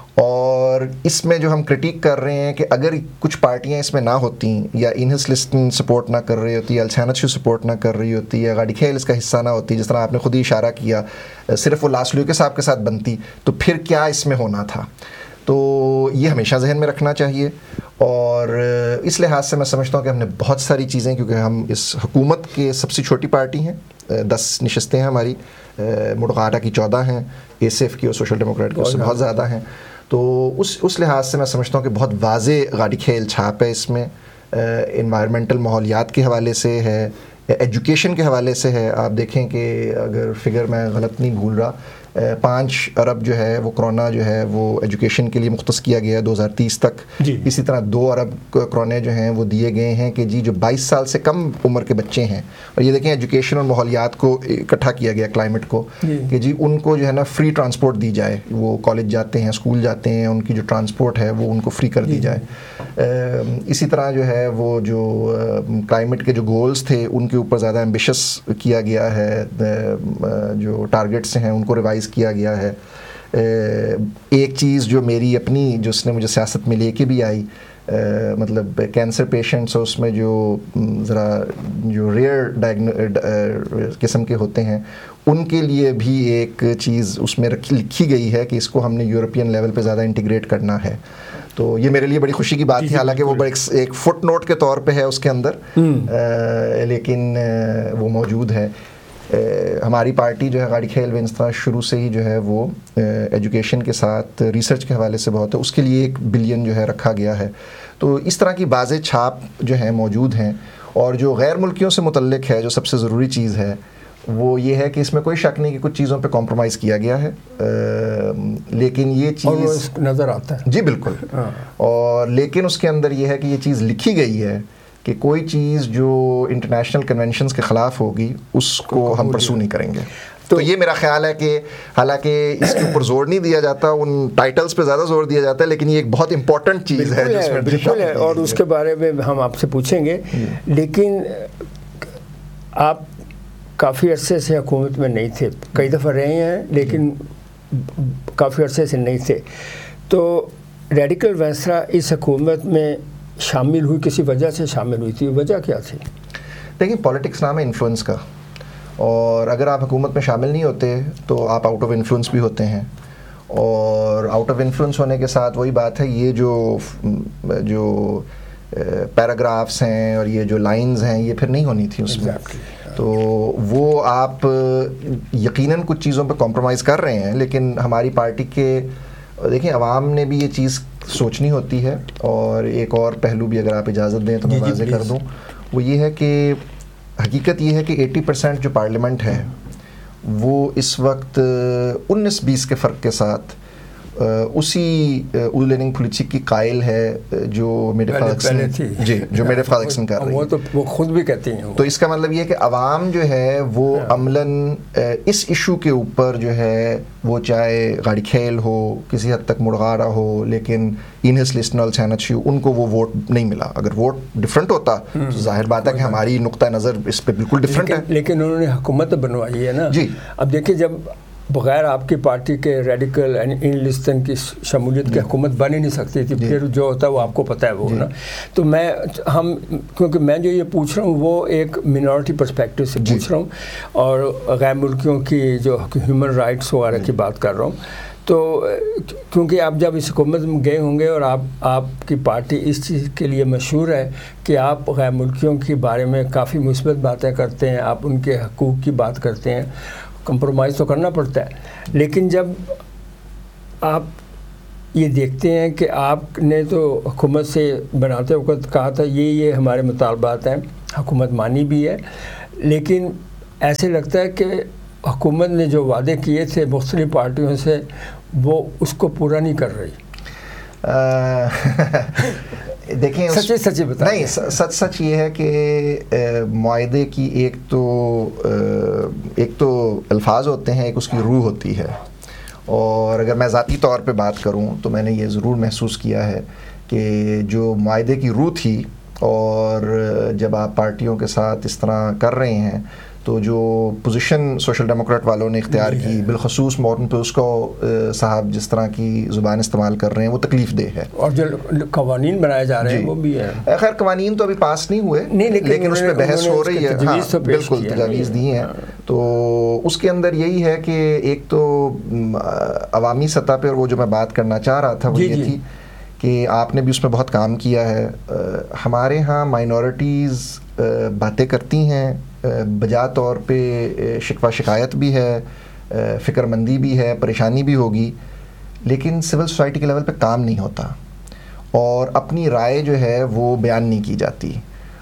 اور اس میں جو ہم کرٹیک کر رہے ہیں کہ اگر کچھ پارٹیاں اس میں نہ ہوتی یا اینہس لسٹن سپورٹ نہ کر رہی ہوتی یا الچانتشو سپورٹ نہ کر رہی ہوتی یا گاڑی کھیل اس کا حصہ نہ ہوتی، جس طرح آپ نے خود ہی اشارہ کیا، صرف وہ لاسلو کے صاحب کے ساتھ بنتی، تو پھر کیا اس میں ہونا تھا. تو یہ ہمیشہ ذہن میں رکھنا چاہیے. اور اس لحاظ سے میں سمجھتا ہوں کہ ہم نے بہت ساری چیزیں، کیونکہ ہم اس حکومت کے سب سے چھوٹی پارٹی ہیں، دس نشستیں ہیں ہماری، مڈغاٹا کی چودہ ہیں، اے سی ایف کی اور سوشل ڈیموکریٹ کی اس سے بہت زیادہ ہیں. تو اس اس لحاظ سے میں سمجھتا ہوں کہ بہت واضح گاڑی کھیل چھاپ ہے اس میں. انوائرمنٹل ماحولیات کے حوالے سے ہے، ایجوکیشن کے حوالے سے ہے. آپ دیکھیں کہ اگر فگر میں غلط نہیں بھول رہا، پانچ ارب جو ہے وہ کرونا جو ہے وہ ایجوکیشن کے لیے مختص کیا گیا ہے دو ہزار تیس تک. جی. اسی طرح دو ارب کرونے جو ہیں وہ دیے گئے ہیں کہ جی جو بائیس سال سے کم عمر کے بچے ہیں، اور یہ دیکھیں ایجوکیشن اور ماحولیات کو اکٹھا کیا گیا کلائمیٹ کو، جی. کہ جی ان کو جو ہے نا فری ٹرانسپورٹ دی جائے، وہ کالج جاتے ہیں، اسکول جاتے ہیں، ان کی جو ٹرانسپورٹ ہے وہ ان کو فری کر دی جائے. اسی طرح جو ہے وہ جو کلائمیٹ کے جو گولز تھے ان کے اوپر زیادہ ایمبیشس کیا گیا ہے، جو ٹارگیٹس ہیں ان کو ریوائز کیا گیا ہے. ایک چیز جو میری اپنی جو اس نے مجھے سیاست میں لے کے بھی آئی، مطلب کینسر پیشنٹس اور اس میں جو ذرا جو ریئر قسم کے ہوتے ہیں ان کے لیے بھی ایک چیز اس میں لکھی گئی ہے کہ اس کو ہم نے یورپین لیول پہ زیادہ انٹیگریٹ کرنا ہے. تو یہ میرے لیے بڑی خوشی کی بات تھی، حالانکہ وہ ایک فٹ نوٹ کے طور پہ ہے اس کے اندر، لیکن وہ موجود ہے. ہماری پارٹی جو ہے گاڑی کھیل ونسٹرا شروع سے ہی جو ہے وہ ایجوکیشن کے ساتھ ریسرچ کے حوالے سے بہت ہے، اس کے لیے ایک بلین جو ہے رکھا گیا ہے. تو اس طرح کی واضح چھاپ جو ہیں موجود ہیں. اور جو غیر ملکیوں سے متعلق ہے، جو سب سے ضروری چیز ہے وہ یہ ہے کہ اس میں کوئی شک نہیں کہ کچھ چیزوں پہ کمپرومائز کیا گیا ہے، لیکن یہ چیز نظر آتا ہے. جی بالکل. اور لیکن اس کے اندر یہ ہے کہ یہ چیز لکھی گئی ہے کہ کوئی چیز جو انٹرنیشنل کنونشنز کے خلاف ہوگی اس کو ہم پرسو نہیں کریں گے. تو یہ میرا خیال ہے کہ حالانکہ اس کے اوپر زور نہیں دیا جاتا، ان ٹائٹلز پہ زیادہ زور دیا جاتا ہے، لیکن یہ ایک بہت امپورٹنٹ چیز ہے جس میں بالکل ہے، اور اس کے بارے میں ہم آپ سے پوچھیں گے. لیکن آپ کافی عرصے سے حکومت میں نہیں تھے، کئی دفعہ رہے ہیں لیکن کافی عرصے سے نہیں تھے. تو ریڈیکل وینسرا اس حکومت میں شامل ہوئی، کسی وجہ سے شامل ہوئی تھی، وجہ کیا تھی؟ دیکھیں پولیٹکس نام ہے انفلوئنس کا، اور اگر آپ حکومت میں شامل نہیں ہوتے تو آپ آؤٹ آف انفلوئنس بھی ہوتے ہیں. اور آؤٹ آف انفلوئنس ہونے کے ساتھ وہی بات ہے، یہ جو جو پیراگرافس ہیں اور یہ جو لائنز ہیں یہ پھر نہیں ہونی تھی اس میں. تو وہ آپ یقیناً کچھ چیزوں پہ کمپرومائز کر رہے ہیں، لیکن ہماری پارٹی کے دیکھیں عوام نے بھی یہ چیز سوچنی ہوتی ہے. اور ایک اور پہلو بھی اگر آپ اجازت دیں تو میں واضح کر دوں، وہ یہ ہے کہ حقیقت یہ ہے کہ ایٹی پرسینٹ جو پارلیمنٹ ہے وہ اس وقت انیس بیس کے فرق کے ساتھ اسی اولیننگ پولیٹک کی قائل ہے جو میڈے فالکسن جی جو میڈے فالکسن کر رہی ہے. وہ تو وہ خود بھی کہتی ہیں. تو اس کا مطلب یہ ہے کہ عوام جو ہے وہ عملاً اس ایشو کے اوپر جو ہے وہ چاہے گاڑی کھیل ہو، کسی حد تک مڈغاڑا ہو، لیکن اینہس لسٹن اور چانچیو ان کو وہ ووٹ نہیں ملا. اگر ووٹ ڈفرینٹ ہوتا تو ظاہر بات ہے کہ ہماری نقطہ نظر اس پہ بالکل ڈفرینٹ ہے. لیکن انہوں نے حکومت بنوائی ہے نا. جی اب دیکھیں جب بغیر آپ کی پارٹی کے ریڈیکل ان لسٹن کی شمولیت کی حکومت بن ہی نہیں سکتی تھی. پھر جو ہوتا ہے وہ آپ کو پتہ ہے وہ نا. تو میں ہم کیونکہ میں جو یہ پوچھ رہا ہوں وہ ایک منورٹی پرسپیکٹو سے پوچھ رہا ہوں اور غیر ملکیوں کی جو ہیومن رائٹس وغیرہ کی بات کر رہا ہوں. تو کیونکہ آپ جب اس حکومت میں گئے ہوں گے اور آپ آپ کی پارٹی اس چیز کے لیے مشہور ہے کہ آپ غیر ملکیوں کے بارے میں کافی مثبت باتیں کرتے ہیں، آپ ان کے حقوق کی بات کرتے ہیں. کمپرومائز تو کرنا پڑتا ہے، لیکن جب آپ یہ دیکھتے ہیں کہ آپ نے تو حکومت سے بناتے وقت کہا تھا یہ یہ ہمارے مطالبات ہیں، حکومت مانی بھی ہے، لیکن ایسے لگتا ہے کہ حکومت نے جو وعدے کیے تھے مختلف پارٹیوں سے وہ اس کو پورا نہیں کر رہی. دیکھیں سچی سچی بتائیں. نہیں، سچ سچ یہ ہے کہ معاہدے کی ایک تو ایک تو الفاظ ہوتے ہیں، ایک اس کی روح ہوتی ہے. اور اگر میں ذاتی طور پہ بات کروں تو میں نے یہ ضرور محسوس کیا ہے کہ جو معاہدے کی روح تھی، اور جب آپ پارٹیوں کے ساتھ اس طرح کر رہے ہیں تو جو پوزیشن سوشل ڈیموکریٹ والوں نے اختیار کی، بالخصوص مورٹن پوسکو صاحب جس طرح کی زبان استعمال کر رہے ہیں وہ تکلیف دہ ہے. اور جو قوانین بنائے جا رہے ہیں وہ بھی ہے. خیر قوانین تو ابھی پاس نہیں ہوئے لیکن اس پہ بحث ہو رہی ہے. ہاں بالکل تجاویز دی ہیں. تو اس کے اندر یہی ہے کہ ایک تو عوامی سطح پہ وہ جو میں بات کرنا چاہ رہا تھا وہ یہ تھی کہ آپ نے بھی اس میں بہت کام کیا ہے. ہمارے ہاں مائنورٹیز باتیں کرتی ہیں، بجا طور پہ شکوہ شکایت بھی ہے، فکر مندی بھی ہے، پریشانی بھی ہوگی، لیکن سول سوسائٹی کے لیول پہ کام نہیں ہوتا اور اپنی رائے جو ہے وہ بیان نہیں کی جاتی.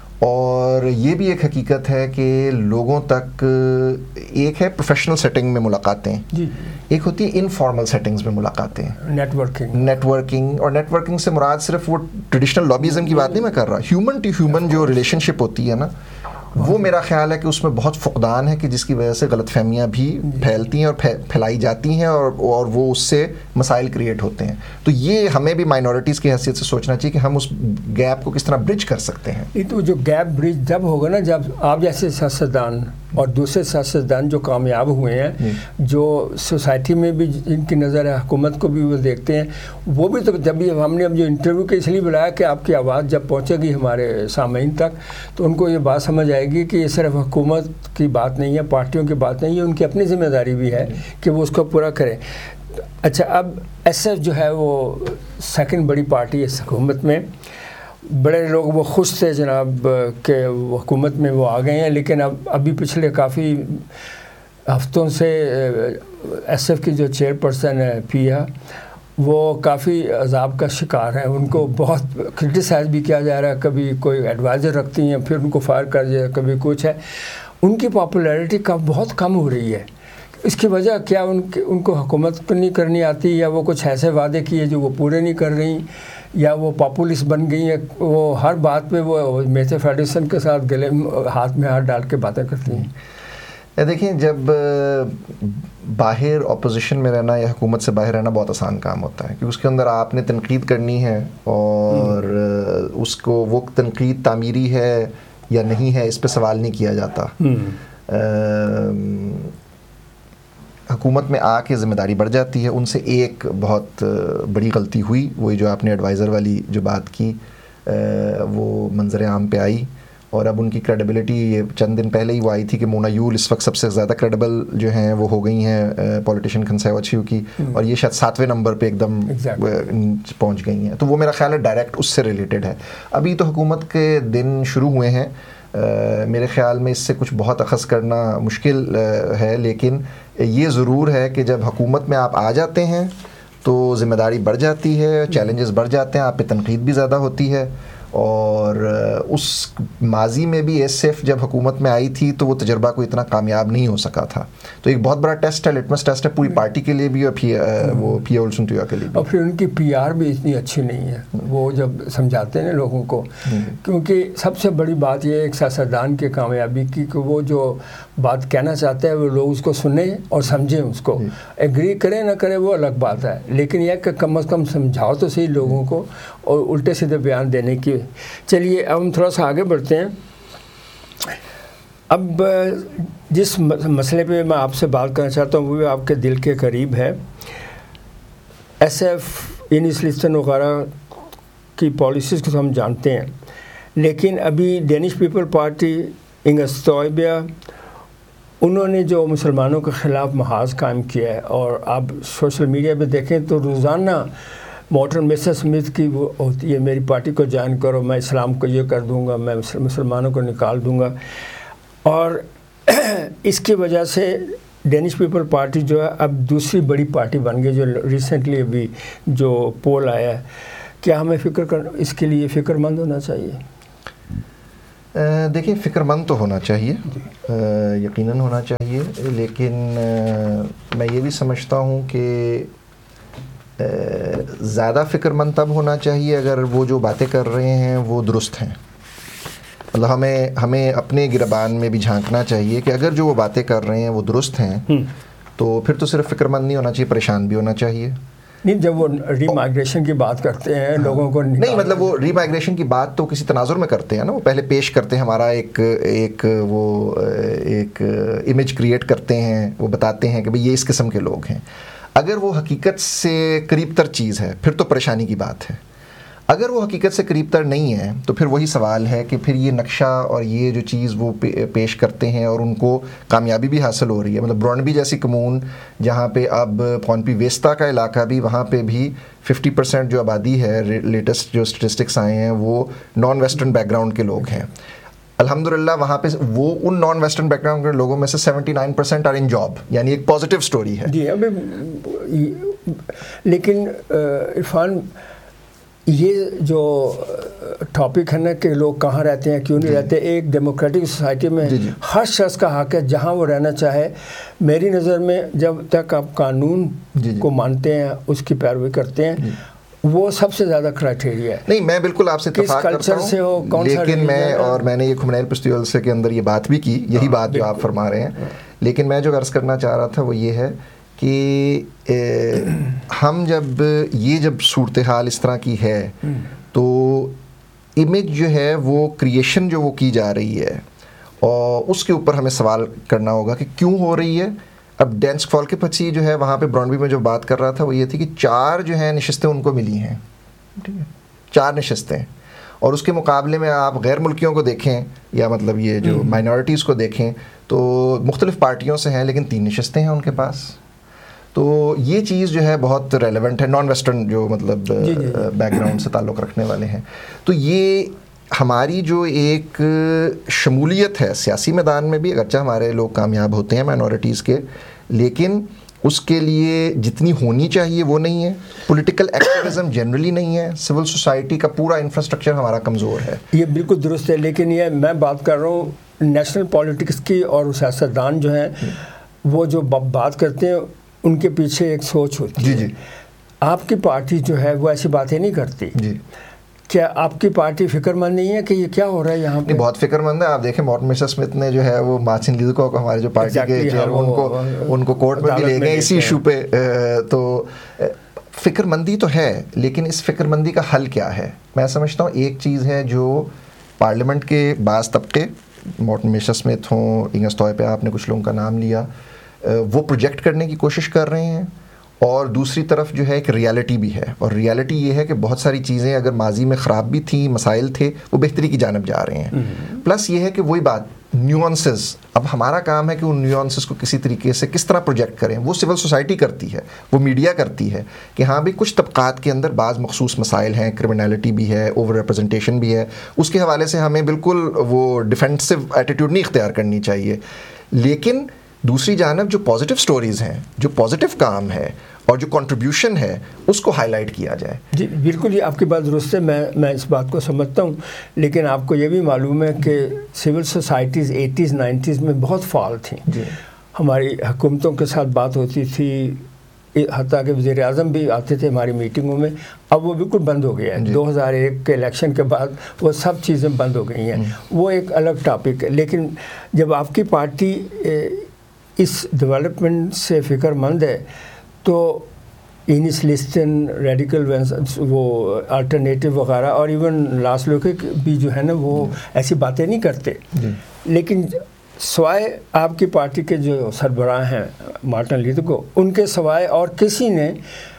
اور یہ بھی ایک حقیقت ہے کہ لوگوں تک ایک ہے پروفیشنل سیٹنگ میں ملاقاتیں، ایک ہوتی ہے انفارمل سیٹنگز میں ملاقاتیں، نیٹ ورکنگ نیٹ ورکنگ اور نیٹ ورکنگ سے مراد صرف وہ ٹریڈیشنل لابیزم کی بات نہیں میں کر رہا، ہیومن ٹو ہیومن جو ریلیشن شپ ہوتی ہے نا، وہ میرا خیال ہے کہ اس میں بہت فقدان ہے کہ جس کی وجہ سے غلط فہمیاں بھی پھیلتی ہیں اور پھیلائی جاتی ہیں اور اور وہ اس سے مسائل کریٹ ہوتے ہیں. تو یہ ہمیں بھی مائنورٹیز کی حیثیت سے سوچنا چاہیے کہ ہم اس گیپ کو کس طرح برج کر سکتے ہیں. یہ تو جو گیپ برج جب ہوگا نا جب آپ جیسے سیاستدان اور دوسرے سیاستدان جو کامیاب ہوئے ہیں، جو سوسائٹی میں بھی جن کی نظر ہے، حکومت کو بھی وہ دیکھتے ہیں، وہ بھی تو جب ہم نے اب جو انٹرویو کے اس لیے بلایا کہ آپ کی آواز جب پہنچے گی ہمارے سامعین تک تو ان کو یہ بات سمجھ آئے گی کہ یہ صرف حکومت کی بات نہیں ہے، پارٹیوں کی بات نہیں ہے، ان کی اپنی ذمہ داری بھی ہے کہ وہ اس کو پورا کریں. اچھا، اب ایس ایف جو ہے وہ سیکنڈ بڑی پارٹی ہے اس حکومت میں. بڑے لوگ وہ خوش تھے جناب کہ وہ حکومت میں وہ آ گئے ہیں، لیکن اب ابھی پچھلے کافی ہفتوں سے ایس ایف کی جو چیئر پرسن ہے پیا، وہ کافی عذاب کا شکار ہیں. ان کو بہت کرٹیسائز بھی کیا جا رہا ہے، کبھی کوئی ایڈوائزر رکھتی ہیں پھر ان کو فائر کر دیا، کبھی کچھ ہے. ان کی پاپولیرٹی کا بہت کم ہو رہی ہے. اس کی وجہ کیا ان کے ان کو حکومت نہیں کرنی آتی، یا وہ کچھ ایسے وعدے کیے جو وہ پورے نہیں کر رہی، یا وہ پاپولسٹ بن گئی ہیں، وہ ہر بات پہ وہ میتھے فیڈرسن کے ساتھ گلے ہاتھ میں ہاتھ ڈال کے باتیں کرتی ہیں. دیکھیں، جب باہر اپوزیشن میں رہنا یا حکومت سے باہر رہنا بہت آسان کام ہوتا ہے کہ اس کے اندر آپ نے تنقید کرنی ہے اور اس کو وہ تنقید تعمیری ہے یا نہیں ہے اس پہ سوال نہیں کیا جاتا. حکومت میں آ کے ذمہ داری بڑھ جاتی ہے. ان سے ایک بہت بڑی غلطی ہوئی، وہی جو آپ نے ایڈوائزر والی جو بات کی وہ منظر عام پہ آئی، اور اب ان کی کریڈیبلٹی یہ چند دن پہلے ہی وہ آئی تھی کہ مونا یول اس وقت سب سے زیادہ کریڈیبل جو ہیں وہ ہو گئی ہیں پولیٹیشین کنسرویٹیو کی، اور یہ شاید ساتویں نمبر پہ ایک دم پہنچ گئی ہیں. تو وہ میرا خیال ہے ڈائریکٹ اس سے ریلیٹڈ ہے. ابھی تو حکومت کے دن شروع ہوئے ہیں، میرے خیال میں اس سے کچھ بہت اخذ کرنا مشکل ہے، لیکن یہ ضرور ہے کہ جب حکومت میں آپ آ جاتے ہیں تو ذمہ داری بڑھ جاتی ہے، چیلنجز بڑھ جاتے ہیں، آپ پہ تنقید بھی زیادہ ہوتی ہے. اور اس ماضی میں بھی ایس ایف جب حکومت میں آئی تھی تو وہ تجربہ کوئی اتنا کامیاب نہیں ہو سکا تھا. تو ایک بہت بڑا ٹیسٹ ہے، لٹمس ٹیسٹ ہے پوری پارٹی کے لیے بھی اور پھی وہ پیا اولسن ٹویا کے لیے بھی. اور پھر ان کی پی آر بھی اتنی اچھی نہیں ہے وہ جب سمجھاتے ہیں لوگوں کو، کیونکہ سب سے بڑی بات یہ ہے ایک سیاستدان کی کامیابی کی کہ وہ جو بات کہنا چاہتا ہے وہ لوگ اس کو سنیں اور سمجھیں، اس کو ایگری کریں نہ کریں وہ الگ بات ہے، لیکن یہ کہ کم از کم سمجھاؤ تو صحیح لوگوں کو اور الٹے سیدھے بیان دینے کی. چلیے اب ہم تھوڑا سا آگے بڑھتے ہیں. اب جس مسئلے پہ میں آپ سے بات کرنا چاہتا ہوں وہ بھی آپ کے دل کے قریب ہے. ایس ایف یعنی سلیستن وغیرہ کی پالیسیز کو تو ہم جانتے ہیں، لیکن ابھی ڈینش پیپل پارٹی انگستوئبیا انہوں نے جو مسلمانوں کے خلاف محاذ قائم کیا ہے، اور آپ سوشل میڈیا پہ دیکھیں تو روزانہ مارٹن مسٹر اسمتھ کی وہ ہوتی ہے میری پارٹی کو جوائن کرو، میں اسلام کو یہ کر دوں گا، میں مسلمانوں کو نکال دوں گا. اور اس کی وجہ سے ڈینش پیپل پارٹی جو ہے اب دوسری بڑی پارٹی بن گئی، جو ریسنٹلی ابھی جو پول آیا ہے. کیا ہمیں فکر کر اس کے لیے فکر مند ہونا چاہیے؟ دیکھیں، فکر مند تو ہونا چاہیے، یقیناً ہونا چاہیے، لیکن میں یہ بھی سمجھتا ہوں کہ زیادہ فکر مند تب ہونا چاہیے اگر وہ جو باتیں کر رہے ہیں وہ درست ہیں. مطلب ہمیں ہمیں اپنے گربان میں بھی جھانکنا چاہیے کہ اگر جو وہ باتیں کر رہے ہیں وہ درست ہیں تو پھر تو صرف فکر مند نہیں ہونا چاہیے، پریشان بھی ہونا چاہیے. نہیں جب وہ ری مائگریشن کی بات کرتے ہیں لوگوں کو نہیں مطلب وہ ری مائگریشن کی بات تو کسی تناظر میں کرتے ہیں نا, وہ پہلے پیش کرتے ہیں ہمارا ایک ایک وہ ایک امیج کریٹ کرتے ہیں, وہ بتاتے ہیں کہ بھئی یہ اس قسم کے لوگ ہیں. اگر وہ حقیقت سے قریب تر چیز ہے پھر تو پریشانی کی بات ہے. اگر وہ حقیقت سے قریب تر نہیں ہے تو پھر وہی سوال ہے کہ پھر یہ نقشہ اور یہ جو چیز وہ پیش کرتے ہیں اور ان کو کامیابی بھی حاصل ہو رہی ہے. مطلب برونبی جیسی کمون جہاں پہ اب پونپی ویستا کا علاقہ بھی, وہاں پہ بھی ففٹی پرسینٹ جو آبادی ہے, لیٹسٹ جو اسٹیٹسٹکس آئے ہیں وہ نان ویسٹرن بیک گراؤنڈ کے لوگ ہیں. الحمدللہ وہاں پہ وہ ان نان ویسٹرن بیک گراؤنڈ کے لوگوں میں سے seventy nine percent are in job, یعنی ایک پازیٹیو سٹوری ہے. جی ابھی لیکن عرفان یہ جو ٹاپک ہے نا کہ لوگ کہاں رہتے ہیں کیوں نہیں رہتے, ایک ڈیموکریٹک سوسائٹی میں ہر شخص کا حق ہے جہاں وہ رہنا چاہے. میری نظر میں جب تک آپ قانون کو مانتے ہیں, اس کی پیروی کرتے ہیں, وہ سب سے زیادہ کرائٹیریا ہے. نہیں میں بالکل آپ سے اتفاق کرتا ہوں, لیکن میں اور میں نے یہ کھمنیل پشتی جلسے کے اندر یہ بات بھی کی, یہی بات جو آپ فرما رہے ہیں. لیکن میں جو عرض کرنا چاہ رہا تھا وہ یہ ہے کہ ہم جب یہ جب صورتحال اس طرح کی ہے تو امیج جو ہے وہ کریشن جو وہ کی جا رہی ہے اور اس کے اوپر ہمیں سوال کرنا ہوگا کہ کیوں ہو رہی ہے. اب ڈینس فال کے پچی جو ہے وہاں پہ برونبی میں جو بات کر رہا تھا وہ یہ تھی کہ چار جو ہیں نشستیں ان کو ملی ہیں, ٹھیک ہے, چار نشستیں, اور اس کے مقابلے میں آپ غیر ملکیوں کو دیکھیں یا مطلب یہ جو مائنورٹیز کو دیکھیں تو مختلف پارٹیوں سے ہیں لیکن تین نشستیں ہیں ان کے پاس. تو یہ چیز جو ہے بہت ریلیونٹ ہے, نان ویسٹرن جو مطلب بیک گراؤنڈ سے تعلق رکھنے والے ہیں. تو یہ ہماری جو ایک شمولیت ہے سیاسی میدان میں بھی, اگرچہ ہمارے لوگ کامیاب ہوتے ہیں مائنورٹیز کے, لیکن اس کے لیے جتنی ہونی چاہیے وہ نہیں ہے. پولیٹیکل ایکٹیویزم جنرلی نہیں ہے, سول سوسائٹی کا پورا انفراسٹرکچر ہمارا کمزور ہے. یہ بالکل درست ہے, لیکن یہ میں بات کر رہا ہوں نیشنل پالیٹکس کی, اور سیاستدان جو ہیں وہ جو بات کرتے ہیں ان کے پیچھے ایک سوچ ہوتی ہے. جی جی آپ کی پارٹی جو ہے وہ ایسی باتیں نہیں کرتی. جی کیا آپ کی پارٹی فکر مند نہیں ہے کہ یہ کیا ہو رہا ہے یہاں پہ؟ بہت فکر مند ہے. آپ دیکھیں مارٹن میسر اسمتھ نے جو ہے وہ مارٹن لیدکو کو ہمارے جو پارٹی کے چیئر ان کو ان کو کورٹ میں بھی لے گئے اسی ایشو پہ. تو فکر مندی تو ہے, لیکن اس فکر مندی کا حل کیا ہے؟ میں سمجھتا ہوں ایک چیز ہے جو پارلیمنٹ کے بعض طبقے, مارٹن میسر اسمتھ ہوں, انگس توئے پہ آپ نے کچھ لوگوں کا نام لیا, وہ پروجیکٹ کرنے کی کوشش کر رہے ہیں. اور دوسری طرف جو ہے ایک ریالٹی بھی ہے, اور ریالٹی یہ ہے کہ بہت ساری چیزیں اگر ماضی میں خراب بھی تھیں, مسائل تھے, وہ بہتری کی جانب جا رہے ہیں. پلس یہ ہے کہ وہی بات نیوانسز, اب ہمارا کام ہے کہ ان نیوانسز کو کسی طریقے سے کس طرح پروجیکٹ کریں. وہ سول سوسائٹی کرتی ہے, وہ میڈیا کرتی ہے کہ ہاں بھی کچھ طبقات کے اندر بعض مخصوص مسائل ہیں, کرمنالٹی بھی ہے, اوور ریپرزنٹیشن بھی ہے. اس کے حوالے سے ہمیں بالکل وہ ڈیفینسو ایٹیٹیوڈ نہیں اختیار کرنی چاہیے. لیکن دوسری جانب جو پازیٹیو سٹوریز ہیں, جو پازیٹیو کام ہے اور جو کنٹریبیوشن ہے, اس کو ہائی لائٹ کیا جائے. جی بالکل, یہ آپ کی بات درست ہے, میں میں اس بات کو سمجھتا ہوں. لیکن آپ کو یہ بھی معلوم ہے کہ سول سوسائٹیز ایٹیز نائنٹیز میں بہت فعال تھیں. جی ہماری حکومتوں کے ساتھ بات ہوتی تھی, حتیٰ کہ وزیر اعظم بھی آتے تھے ہماری میٹنگوں میں. اب وہ بالکل بند ہو گیا ہے. جی. دو ہزار ایک کے الیکشن کے بعد وہ سب چیزیں بند ہو گئی ہیں. وہ ایک الگ ٹاپک ہے. لیکن جب آپ کی پارٹی اس ڈیولپمنٹ سے فکر مند ہے تو اینس لسٹن, ریڈیکل وہ الٹرنیٹیو وغیرہ, اور ایون لاس لوکے بھی جو ہے نا وہ ایسی باتیں نہیں کرتے. لیکن سوائے آپ کی پارٹی کے جو سربراہ ہیں مارٹن لیدکو, ان کے سوائے اور کسی نے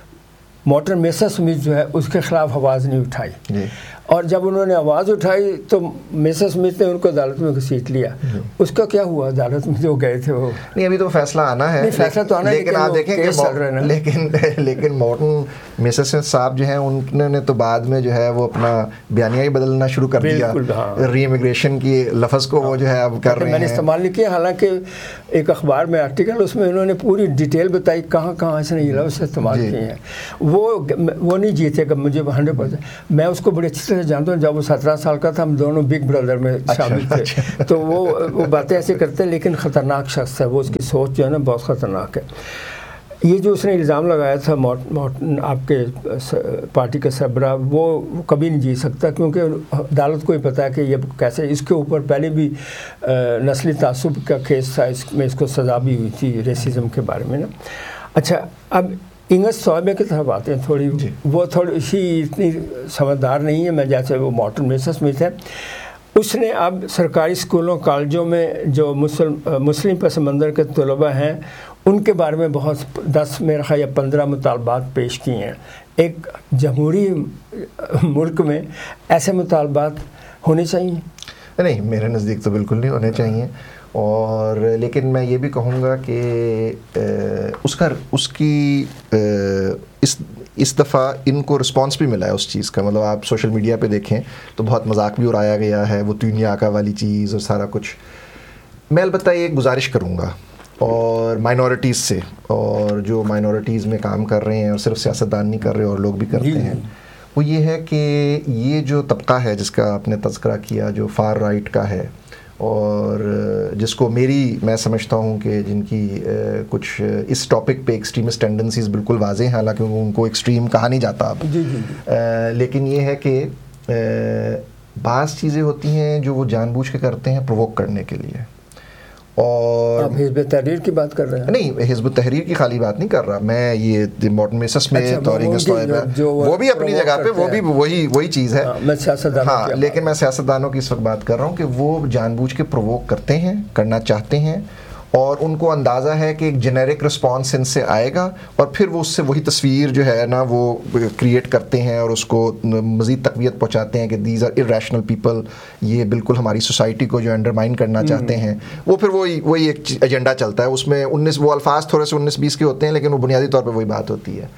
مارٹن میسر اسمتھ جو ہے اس کے خلاف آواز نہیں اٹھائی. جی. اور جب انہوں نے آواز اٹھائی تو میسر اسمتھ نے ان کو عدالت میں گھسیٹ لیا. اس کا کیا ہوا؟ عدالت میں جو گئے تھے وہ نہیں, ابھی تو فیصلہ آنا ہے. نہیں فیصلہ تو آنا ہے, لیکن آپ دیکھیں کہ لیکن لیکن مارٹن میسر اسمتھ صاحب جو ہیں انہوں نے تو بعد میں جو ہے وہ اپنا بیانیہ ہی بدلنا شروع کر دیا. ری امیگریشن کی لفظ کو وہ جو ہے اب کر رہے ہیں. میں نے استعمال نہیں کیا, حالانکہ ایک اخبار میں آرٹیکل اس میں انہوں نے پوری ڈیٹیل بتائی کہاں کہاں اس نے یہ لفظ استعمال کیے ہیں. وہ وہ نہیں جیتے گا مجھے ہنڈریڈ پرسینٹ. میں اس کو بڑی اچھی طرح جانتا ہوں. جب وہ سترہ سال کا تھا, ہم دونوں بگ بردر میں شامل تھے. تو وہ وہ باتیں ایسے کرتے ہیں, لیکن خطرناک شخص ہے وہ. اس کی سوچ جو ہے نا بہت خطرناک ہے. یہ جو اس نے الزام لگایا تھا مارٹن آپ کے پارٹی کے سربراہ, وہ کبھی نہیں جیت سکتا, کیونکہ عدالت کو ہی پتہ ہے کہ یہ کیسے. اس کے اوپر پہلے بھی نسلی تعصب کا کیس تھا, اس میں اس کو سزا بھی ہوئی تھی ریسزم کے بارے میں نا. اچھا, اب इंगस सौबे की तरफ आते हैं थोड़ी, वो थोड़ी सी इतनी समझदार नहीं है, मैं जैसे वो मॉर्टन मेसर स्मिथ है, उसने अब सरकारी स्कूलों कॉलेजों में जो मुस्लिम मुस्लिम पस मंज़र के तलबा हैं उनके बारे में बहुत दस मेरा ख्याल या पंद्रह मुतालबात पेश किए हैं। एक जमहूरी मुल्क में ऐसे मुतालबात होने चाहिए? नहीं, मेरे नज़दीक तो बिल्कुल नहीं होने चाहिए। और लेकिन मैं ये भी कहूँगा कि उसका उसकी इस इस दफ़ा इनको रिस्पांस भी मिला है उस चीज़ का। मतलब आप सोशल मीडिया पे देखें तो बहुत मजाक भी उड़ाया गया है, वो तीन आका वाली चीज़ और सारा कुछ। मैं अलबत्ता ये गुजारिश करूँगा और माइनॉरिटीज़ से, और जो माइनॉरिटीज़ में काम कर रहे हैं और सिर्फ सियासतदान नहीं कर रहे और लोग भी करते हैं, वो ये है कि ये जो तबका है जिसका आपने तज़किरा किया, जो फार राइट का है और जिसको मेरी मैं समझता हूँ कि जिनकी ए, कुछ इस टॉपिक पे एक्सट्रीमिस्ट टेंडेंसीज़ बिल्कुल वाज़े हैं, हालांकि उनको एक्सट्रीम कहा नहीं जाता अब, जी जी जी। लेकिन ये है कि बाज़ चीज़ें होती हैं जो वो जानबूझ के करते हैं प्रोवोक करने के लिए। और आप हिज़्ब तहरीर की बात कर रहे हैं? नहीं, हिज़्ब तहरीर की खाली बात नहीं कर रहा मैं, ये मॉर्टन मेसर स्मिथ और इंगस सौबे वो भी अपनी जगह पे वो भी वही वही चीज़ है। मैं सियासतदानों हाँ, लेकिन मैं सियासतदानों की इस वक्त बात कर रहा हूँ कि वो जानबूझ के प्रोवोक करते हैं, करना चाहते हैं, और उनको अंदाज़ा है कि एक जेनेरिक रिस्पांस इनसे आएगा और फिर वो उससे वही तस्वीर जो है ना वो क्रिएट करते हैं और उसको मज़ीद तक़वियत पहुँचाते हैं कि दीज आर इर्रेशनल पीपल, ये बिल्कुल हमारी सोसाइटी को जो अंडरमाइन करना चाहते हैं। वो फिर वही वही एक एजेंडा चलता है, उसमें उन्नीस वो अल्फाज थोड़े से उन्नीस बीस के होते हैं, लेकिन वो बुनियादी तौर पर वही बात होती है।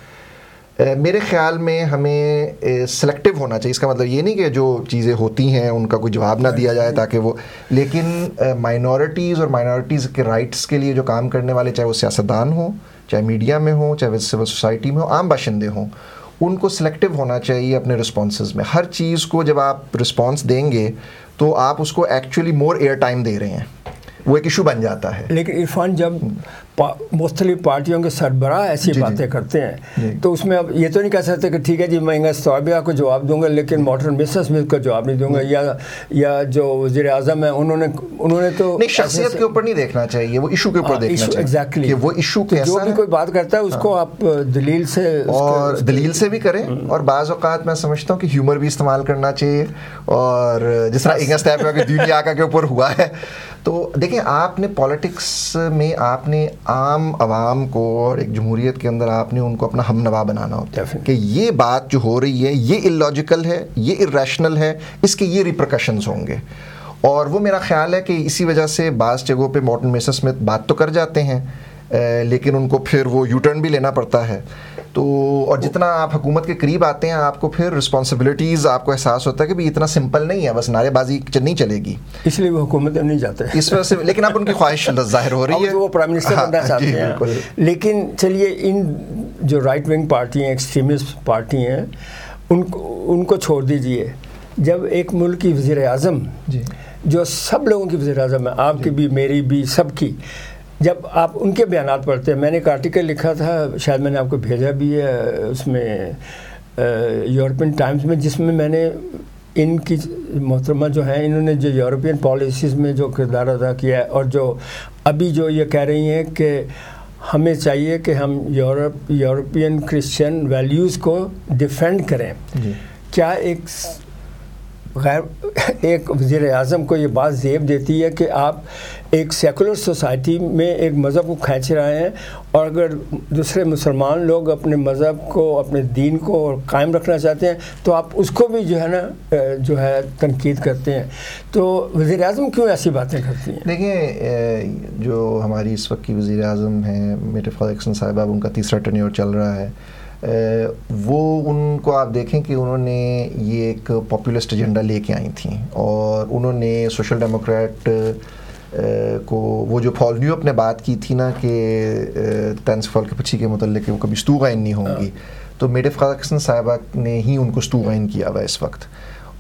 मेरे ख़्याल में हमें सेलेक्टिव होना चाहिए। इसका मतलब ये नहीं कि जो चीज़ें होती हैं उनका कोई जवाब ना दिया जाए ताकि वो, लेकिन माइनॉरिटीज़ और माइनॉरिटीज़ के राइट्स के लिए जो काम करने वाले, चाहे वो सियासतदान हो, चाहे मीडिया में हो, चाहे वो सिविल सोसाइटी में हो, आम बाशिंदे हों, उनको सेलेक्टिव होना चाहिए अपने रिस्पॉन्सेज में। हर चीज़ को जब आप रिस्पॉन्स देंगे तो आप उसको एक्चुअली मोर एयर टाइम दे रहे हैं, वो एक इशू बन जाता है। लेकिन इरफान जब मुख्तलिफ पार्टियों के सरबराह ऐसी बातें करते हैं तो उसमें अब ये तो नहीं कह सकते कि ठीक है जी मैं इंगस सौबे को जवाब दूंगा लेकिन मॉर्टन मेसर स्मिथ को जवाब नहीं दूंगा, या या जो वज़ीर आज़म है उन्होंने उन्होंने तो नहीं, शख्सियत के ऊपर नहीं देखना चाहिए, वो इशू के ऊपर देखना चाहिए। एग्जैक्टली, कि वो इशू तो जो भी कोई बात करता है उसको आप दलील से और दलील से भी करें, और बाज़ औक़ात मैं समझता हूँ कि ह्यूमर भी इस्तेमाल करना चाहिए। और जिस तरह इंगस सौबे के दीन आका के ऊपर हुआ है, तो देखिए आपने पॉलिटिक्स में आपने आम आवाम को और एक जमहूरियत के अंदर आपने उनको अपना हमनवा बनाना होता है कि ये बात जो हो रही है ये इलॉजिकल है, ये इर्रेशनल है, इसके ये रिपरकशंस होंगे। और वो मेरा ख्याल है कि इसी वजह से बाज़ जगहों पे मॉर्टन मेसर स्मिथ बात तो कर जाते हैं लेकिन उनको फिर वो यू टर्न भी लेना पड़ता है। तो और जितना आप हुकूमत के करीब आते हैं आपको फिर रिस्पॉन्सिबिलिटीज़, आपको एहसास होता है कि भी इतना सिंपल नहीं है, बस नारेबाजी नहीं चलेगी, इसलिए वो हुकूमत में नहीं जाते इस वजह से। लेकिन अब उनकी ख्वाहिश जाहिर हो रही है, वो प्राइम मिनिस्टर बनना चाहते हैं। लेकिन चलिए इन जो राइट विंग पार्टी हैं, एक्सट्रीमिस्ट पार्टी हैं, उनको उनको छोड़ दीजिए। जब एक मुल्क की वज़ीर आज़म, जो सब लोगों की वज़ीर आज़म है, आपकी भी, मेरी भी, सबकी, जब आप उनके बयानात पढ़ते हैं, मैंने एक आर्टिकल लिखा था, शायद मैंने आपको भेजा भी है, उसमें यूरोपियन टाइम्स में, जिसमें मैंने इनकी मोहतरमा जो हैं, इन्होंने जो यूरोपियन पॉलिसीज़ में जो किरदार अदा किया है, और जो अभी जो ये कह रही हैं कि हमें चाहिए कि हम यूरोप यूरोपियन क्रिश्चियन वैल्यूज़ को डिफेंड करें। क्या एक गैर एक वज़ीर आज़म को ये बात ज़ेब देती है कि आप एक सेकुलर सोसाइटी में एक मज़हब को खींच रहे हैं, और अगर दूसरे मुसलमान लोग अपने मज़हब को, अपने दीन को कायम रखना चाहते हैं तो आप उसको भी जो है ना जो है तनकीद करते हैं। तो वज़ीर आज़म क्यों ऐसी बातें करती हैं? देखिए, जो हमारी इस वक्त की वज़ीर आज़म हैं मेरे ख्याल एक्सन साहिबा, उनका तीसरा टर्न्योर चल रहा है, वो उनको आप देखें कि उन्होंने ये एक पॉपुलिस्ट एजेंडा लेके आई थी, और उन्होंने सोशल डेमोक्रेट को वो जो फॉल न्यू अपने बात की थी ना कि तंस फॉल के पक्षी के मुतल्लिक वो कभी स्तू गाइन नहीं होंगी, तो मेरे ख्याल एक्सन साहिबा ने ही उनको स्तू गाइन किया हुआ इस वक्त।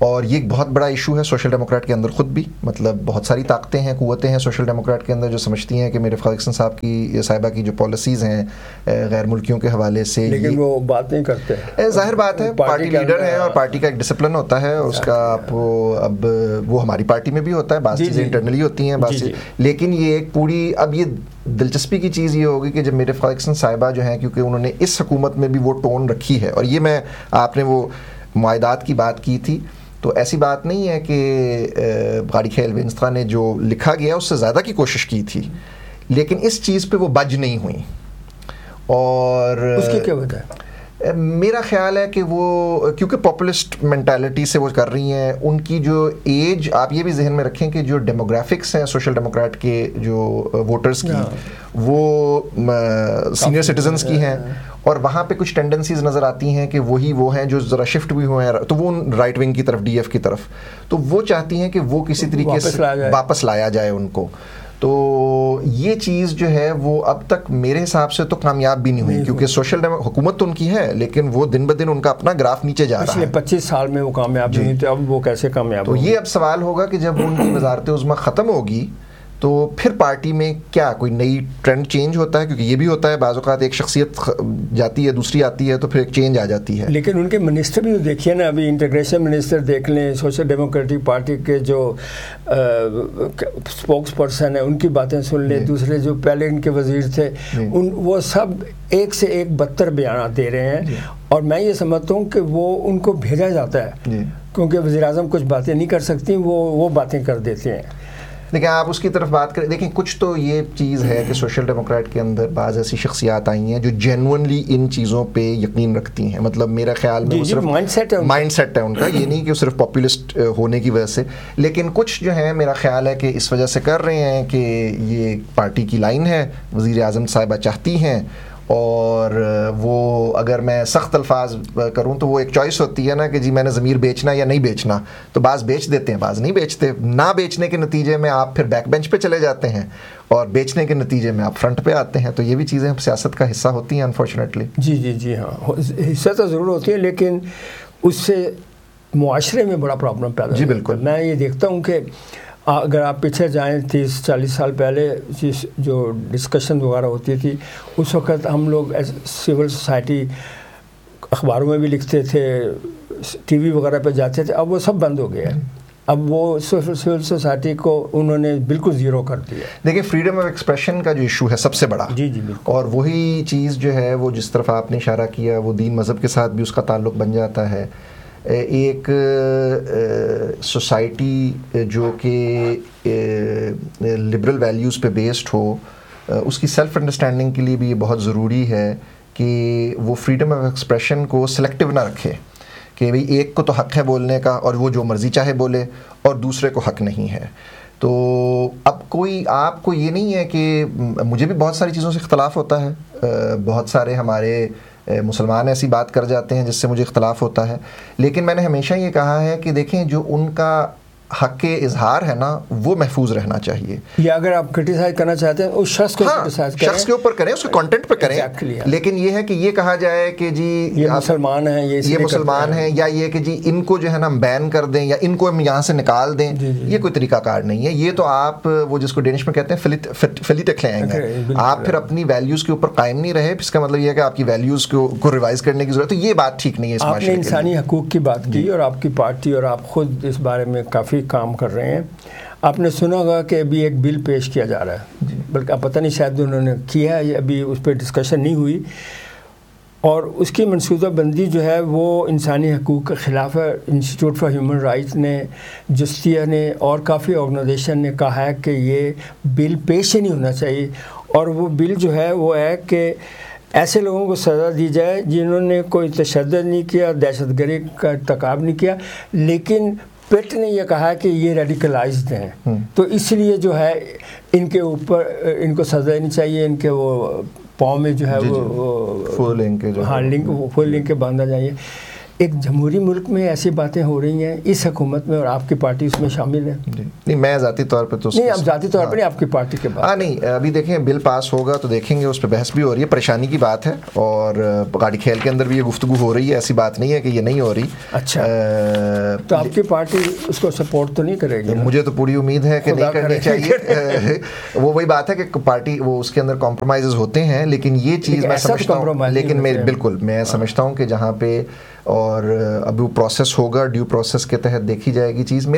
اور یہ ایک بہت بڑا ایشو ہے سوشل ڈیموکریٹ کے اندر خود بھی, مطلب بہت ساری طاقتیں ہیں, قوتیں ہیں سوشل ڈیموکریٹ کے اندر جو سمجھتی ہیں کہ میرے فرگسن صاحب کی صاحبہ کی جو پالیسیز ہیں غیر ملکیوں کے حوالے سے, لیکن وہ بات نہیں کرتے. ظاہر بات ہے پارٹی لیڈر ہیں اور پارٹی کا ایک ڈسپلن ہوتا ہے اس کا, آپ اب وہ ہماری پارٹی میں بھی ہوتا ہے, بعض چیزیں انٹرنلی ہوتی ہیں بعض, لیکن یہ ایک پوری, اب یہ دلچسپی کی چیز یہ ہوگی کہ جب میرے فرگسن صاحبہ جو ہیں, کیونکہ انہوں نے اس حکومت میں بھی وہ ٹون رکھی ہے, اور یہ میں آپ نے وہ معاہدات کی بات کی تھی, تو ایسی بات نہیں ہے کہ غاری خیل وینسٹرا نے جو لکھا گیا اس سے زیادہ کی کوشش کی تھی, لیکن اس چیز پہ وہ بج نہیں ہوئی. اور اس کی کیا وجہ ہے؟ میرا خیال ہے کہ وہ کیونکہ پاپولسٹ مینٹالٹی سے وہ کر رہی ہیں, ان کی جو ایج, آپ یہ بھی ذہن میں رکھیں کہ جو ڈیموگرافکس ہیں سوشل ڈیموکریٹ کے جو ووٹرز کی, وہ سینئر سٹیزنز کی ہیں, اور وہاں پہ کچھ ٹینڈنسیز نظر آتی ہیں کہ وہی وہ ہیں جو ذرا شفٹ بھی ہوئے ہیں, تو وہ رائٹ ونگ کی طرف, ڈی ایف کی طرف, تو وہ چاہتی ہیں کہ وہ کسی طریقے سے واپس لایا جائے ان کو. تو یہ چیز جو ہے وہ اب تک میرے حساب سے تو کامیاب بھی نہیں ہوئی, کیونکہ سوشل حکومت تو ان کی ہے لیکن وہ دن بدن ان کا اپنا گراف نیچے جا رہا ہے. پچیس سال میں وہ کامیاب نہیں تھے, اب وہ کیسے کامیاب؟ تو یہ اب سوال ہوگا کہ جب ان کی وزارت عظمیٰ ختم ہوگی تو پھر پارٹی میں کیا کوئی نئی ٹرینڈ چینج ہوتا ہے, کیونکہ یہ بھی ہوتا ہے بعض اوقات ایک شخصیت جاتی ہے دوسری آتی ہے تو پھر ایک چینج آ جاتی ہے. لیکن ان کے منسٹر بھی دیکھیے نا, ابھی انٹیگریشن منسٹر دیکھ لیں, سوشل ڈیموکریٹک پارٹی کے جو اسپوکس پرسن ہیں ان کی باتیں سن لیں, دوسرے جو پہلے ان کے وزیر تھے ان وہ سب ایک سے ایک بدتر بیانات دے رہے ہیں, اور میں یہ سمجھتا ہوں کہ وہ ان کو بھیجا جاتا ہے کیونکہ وزیر اعظم کچھ باتیں نہیں کر سکتی, وہ وہ باتیں کر دیتے ہیں. لیکن آپ اس کی طرف بات کریں, دیکھیں کچھ تو یہ چیز ہے کہ سوشل ڈیموکریٹ کے اندر بعض ایسی شخصیات آئی ہیں جو جینوئنلی ان چیزوں پہ یقین رکھتی ہیں, مطلب میرا خیال میں وہ صرف مائنڈ سیٹ ہے ان کا, یہ نہیں کہ وہ صرف پاپولسٹ ہونے کی وجہ سے, لیکن کچھ جو ہیں میرا خیال ہے کہ اس وجہ سے کر رہے ہیں کہ یہ پارٹی کی لائن ہے, وزیر اعظم صاحبہ چاہتی ہیں, اور وہ اگر میں سخت الفاظ کروں تو وہ ایک چوائس ہوتی ہے نا کہ جی میں نے ضمیر بیچنا یا نہیں بیچنا, تو بعض بیچ دیتے ہیں بعض نہیں بیچتے, نہ بیچنے کے نتیجے میں آپ پھر بیک بینچ پہ چلے جاتے ہیں اور بیچنے کے نتیجے میں آپ فرنٹ پہ آتے ہیں, تو یہ بھی چیزیں سیاست کا حصہ ہوتی ہیں انفارچونیٹلی. جی جی جی ہاں, حصہ تو ضرور ہوتی ہے, لیکن اس سے معاشرے میں بڑا پرابلم پیدا. جی بالکل, میں یہ دیکھتا ہوں کہ اگر آپ پیچھے جائیں تیس چالیس سال پہلے جو ڈسکشن وغیرہ ہوتی تھی اس وقت ہم لوگ سول سوسائٹی اخباروں میں بھی لکھتے تھے, ٹی وی وغیرہ پہ جاتے تھے, اب وہ سب بند ہو گیا ہے. اب وہ سول سوسائٹی کو انہوں نے بالکل زیرو کر دیا. دیکھیں فریڈم آف ایکسپریشن کا جو ایشو ہے سب سے بڑا, جی جی بالکل, اور وہی چیز جو ہے وہ جس طرف آپ نے اشارہ کیا وہ دین مذہب کے ساتھ بھی اس کا تعلق بن جاتا ہے. ایک سوسائٹی جو کہ لبرل ویلیوز پہ بیسڈ ہو, اس کی سیلف انڈرسٹینڈنگ کے لیے بھی یہ بہت ضروری ہے کہ وہ فریڈم آف ایکسپریشن کو سلیکٹیو نہ رکھے کہ بھئی ایک کو تو حق ہے بولنے کا اور وہ جو مرضی چاہے بولے اور دوسرے کو حق نہیں ہے. تو اب کوئی آپ کو یہ نہیں ہے کہ مجھے بھی بہت ساری چیزوں سے اختلاف ہوتا ہے, بہت سارے ہمارے مسلمان ایسی بات کر جاتے ہیں جس سے مجھے اختلاف ہوتا ہے, لیکن میں نے ہمیشہ یہ کہا ہے کہ دیکھیں جو ان کا حق اظہار ہے نا وہ محفوظ رہنا چاہیے. یا اگر آپ کرٹیسائز کرنا چاہتے ہیں اس شخص کو کرٹیسائز کریں, شخص کے اوپر کریں, اس کے کنٹینٹ پہ کریں, لیکن یہ ہے کہ یہ کہا جائے کہ جی یہ مسلمان ہیں, یہ مسلمان ہیں, یا یہ کہ جی ان کو جو ہے نا ہم بین کر دیں یا ان کو ہم یہاں سے نکال دیں, یہ کوئی طریقہ کار نہیں ہے. یہ تو آپ وہ جس کو ڈینش میں کہتے ہیں فلیٹ لیں گے, آپ پھر اپنی ویلیوز کے اوپر قائم نہیں رہے, اس کا مطلب یہ ہے کہ آپ کی ویلیوز کو ریوائز کرنے کی ضرورت ہے. یہ بات ٹھیک نہیں ہے. آپ نے انسانی حقوق کی بات کی اور آپ کی پارٹی اور آپ خود اس بارے میں کافی کام کر رہے ہیں. آپ نے سنا ہوگا کہ ابھی ایک بل پیش کیا جا رہا ہے, بلکہ آپ پتہ نہیں شاید انہوں نے کیا ہے, ابھی اس پہ ڈسکشن نہیں ہوئی, اور اس کی منصوبہ بندی جو ہے وہ انسانی حقوق کے خلاف ہے. انسٹیٹیوٹ فار ہیومن رائٹس نے, جسٹیا نے اور کافی آرگنائزیشن نے کہا ہے کہ یہ بل پیش ہی نہیں ہونا چاہیے, اور وہ بل جو ہے وہ ہے کہ ایسے لوگوں کو سزا دی جائے جنہوں نے کوئی تشدد نہیں کیا, دہشت گردی کا ارتکاب نہیں کیا, لیکن پیٹ نے یہ کہا کہ یہ ریڈیکلائزڈ ہیں, تو اس لیے جو ہے ان کے اوپر ان کو سزا نہیں چاہیے, ان کے وہ پاؤں میں جو ہے وہ فول لنک ہاں لنک فول لنک کے باندھا جائیے. ایک جمہوری ملک میں ایسی باتیں ہو رہی ہیں اس حکومت میں اور آپ کی پارٹی اس میں شامل ہے؟ نہیں میں ذاتی طور پہ تو نہیں آپ ذاتی طور پہ نہیں آپ کی پارٹی کے بعد ہاں نہیں ابھی دیکھیں بل پاس ہوگا تو دیکھیں گے, اس پہ بحث بھی ہو رہی ہے, پریشانی کی بات ہے, اور گاڑی کھیل کے اندر بھی یہ گفتگو ہو رہی ہے, ایسی بات نہیں ہے کہ یہ نہیں ہو رہی. اچھا تو آپ کی پارٹی اس کو سپورٹ تو نہیں کرے گی؟ مجھے تو پوری امید ہے کہ نہیں کرنی چاہیے. وہ وہی بات ہے کہ پارٹی وہ اس کے اندر کمپرومائزز ہوتے ہیں, لیکن یہ چیز میں سمجھتا ہوں, لیکن میں بالکل میں سمجھتا ہوں کہ جہاں پہ اور اب وہ پروسیس ہوگا ڈیو پروسیس کے تحت دیکھی جائے گی چیز.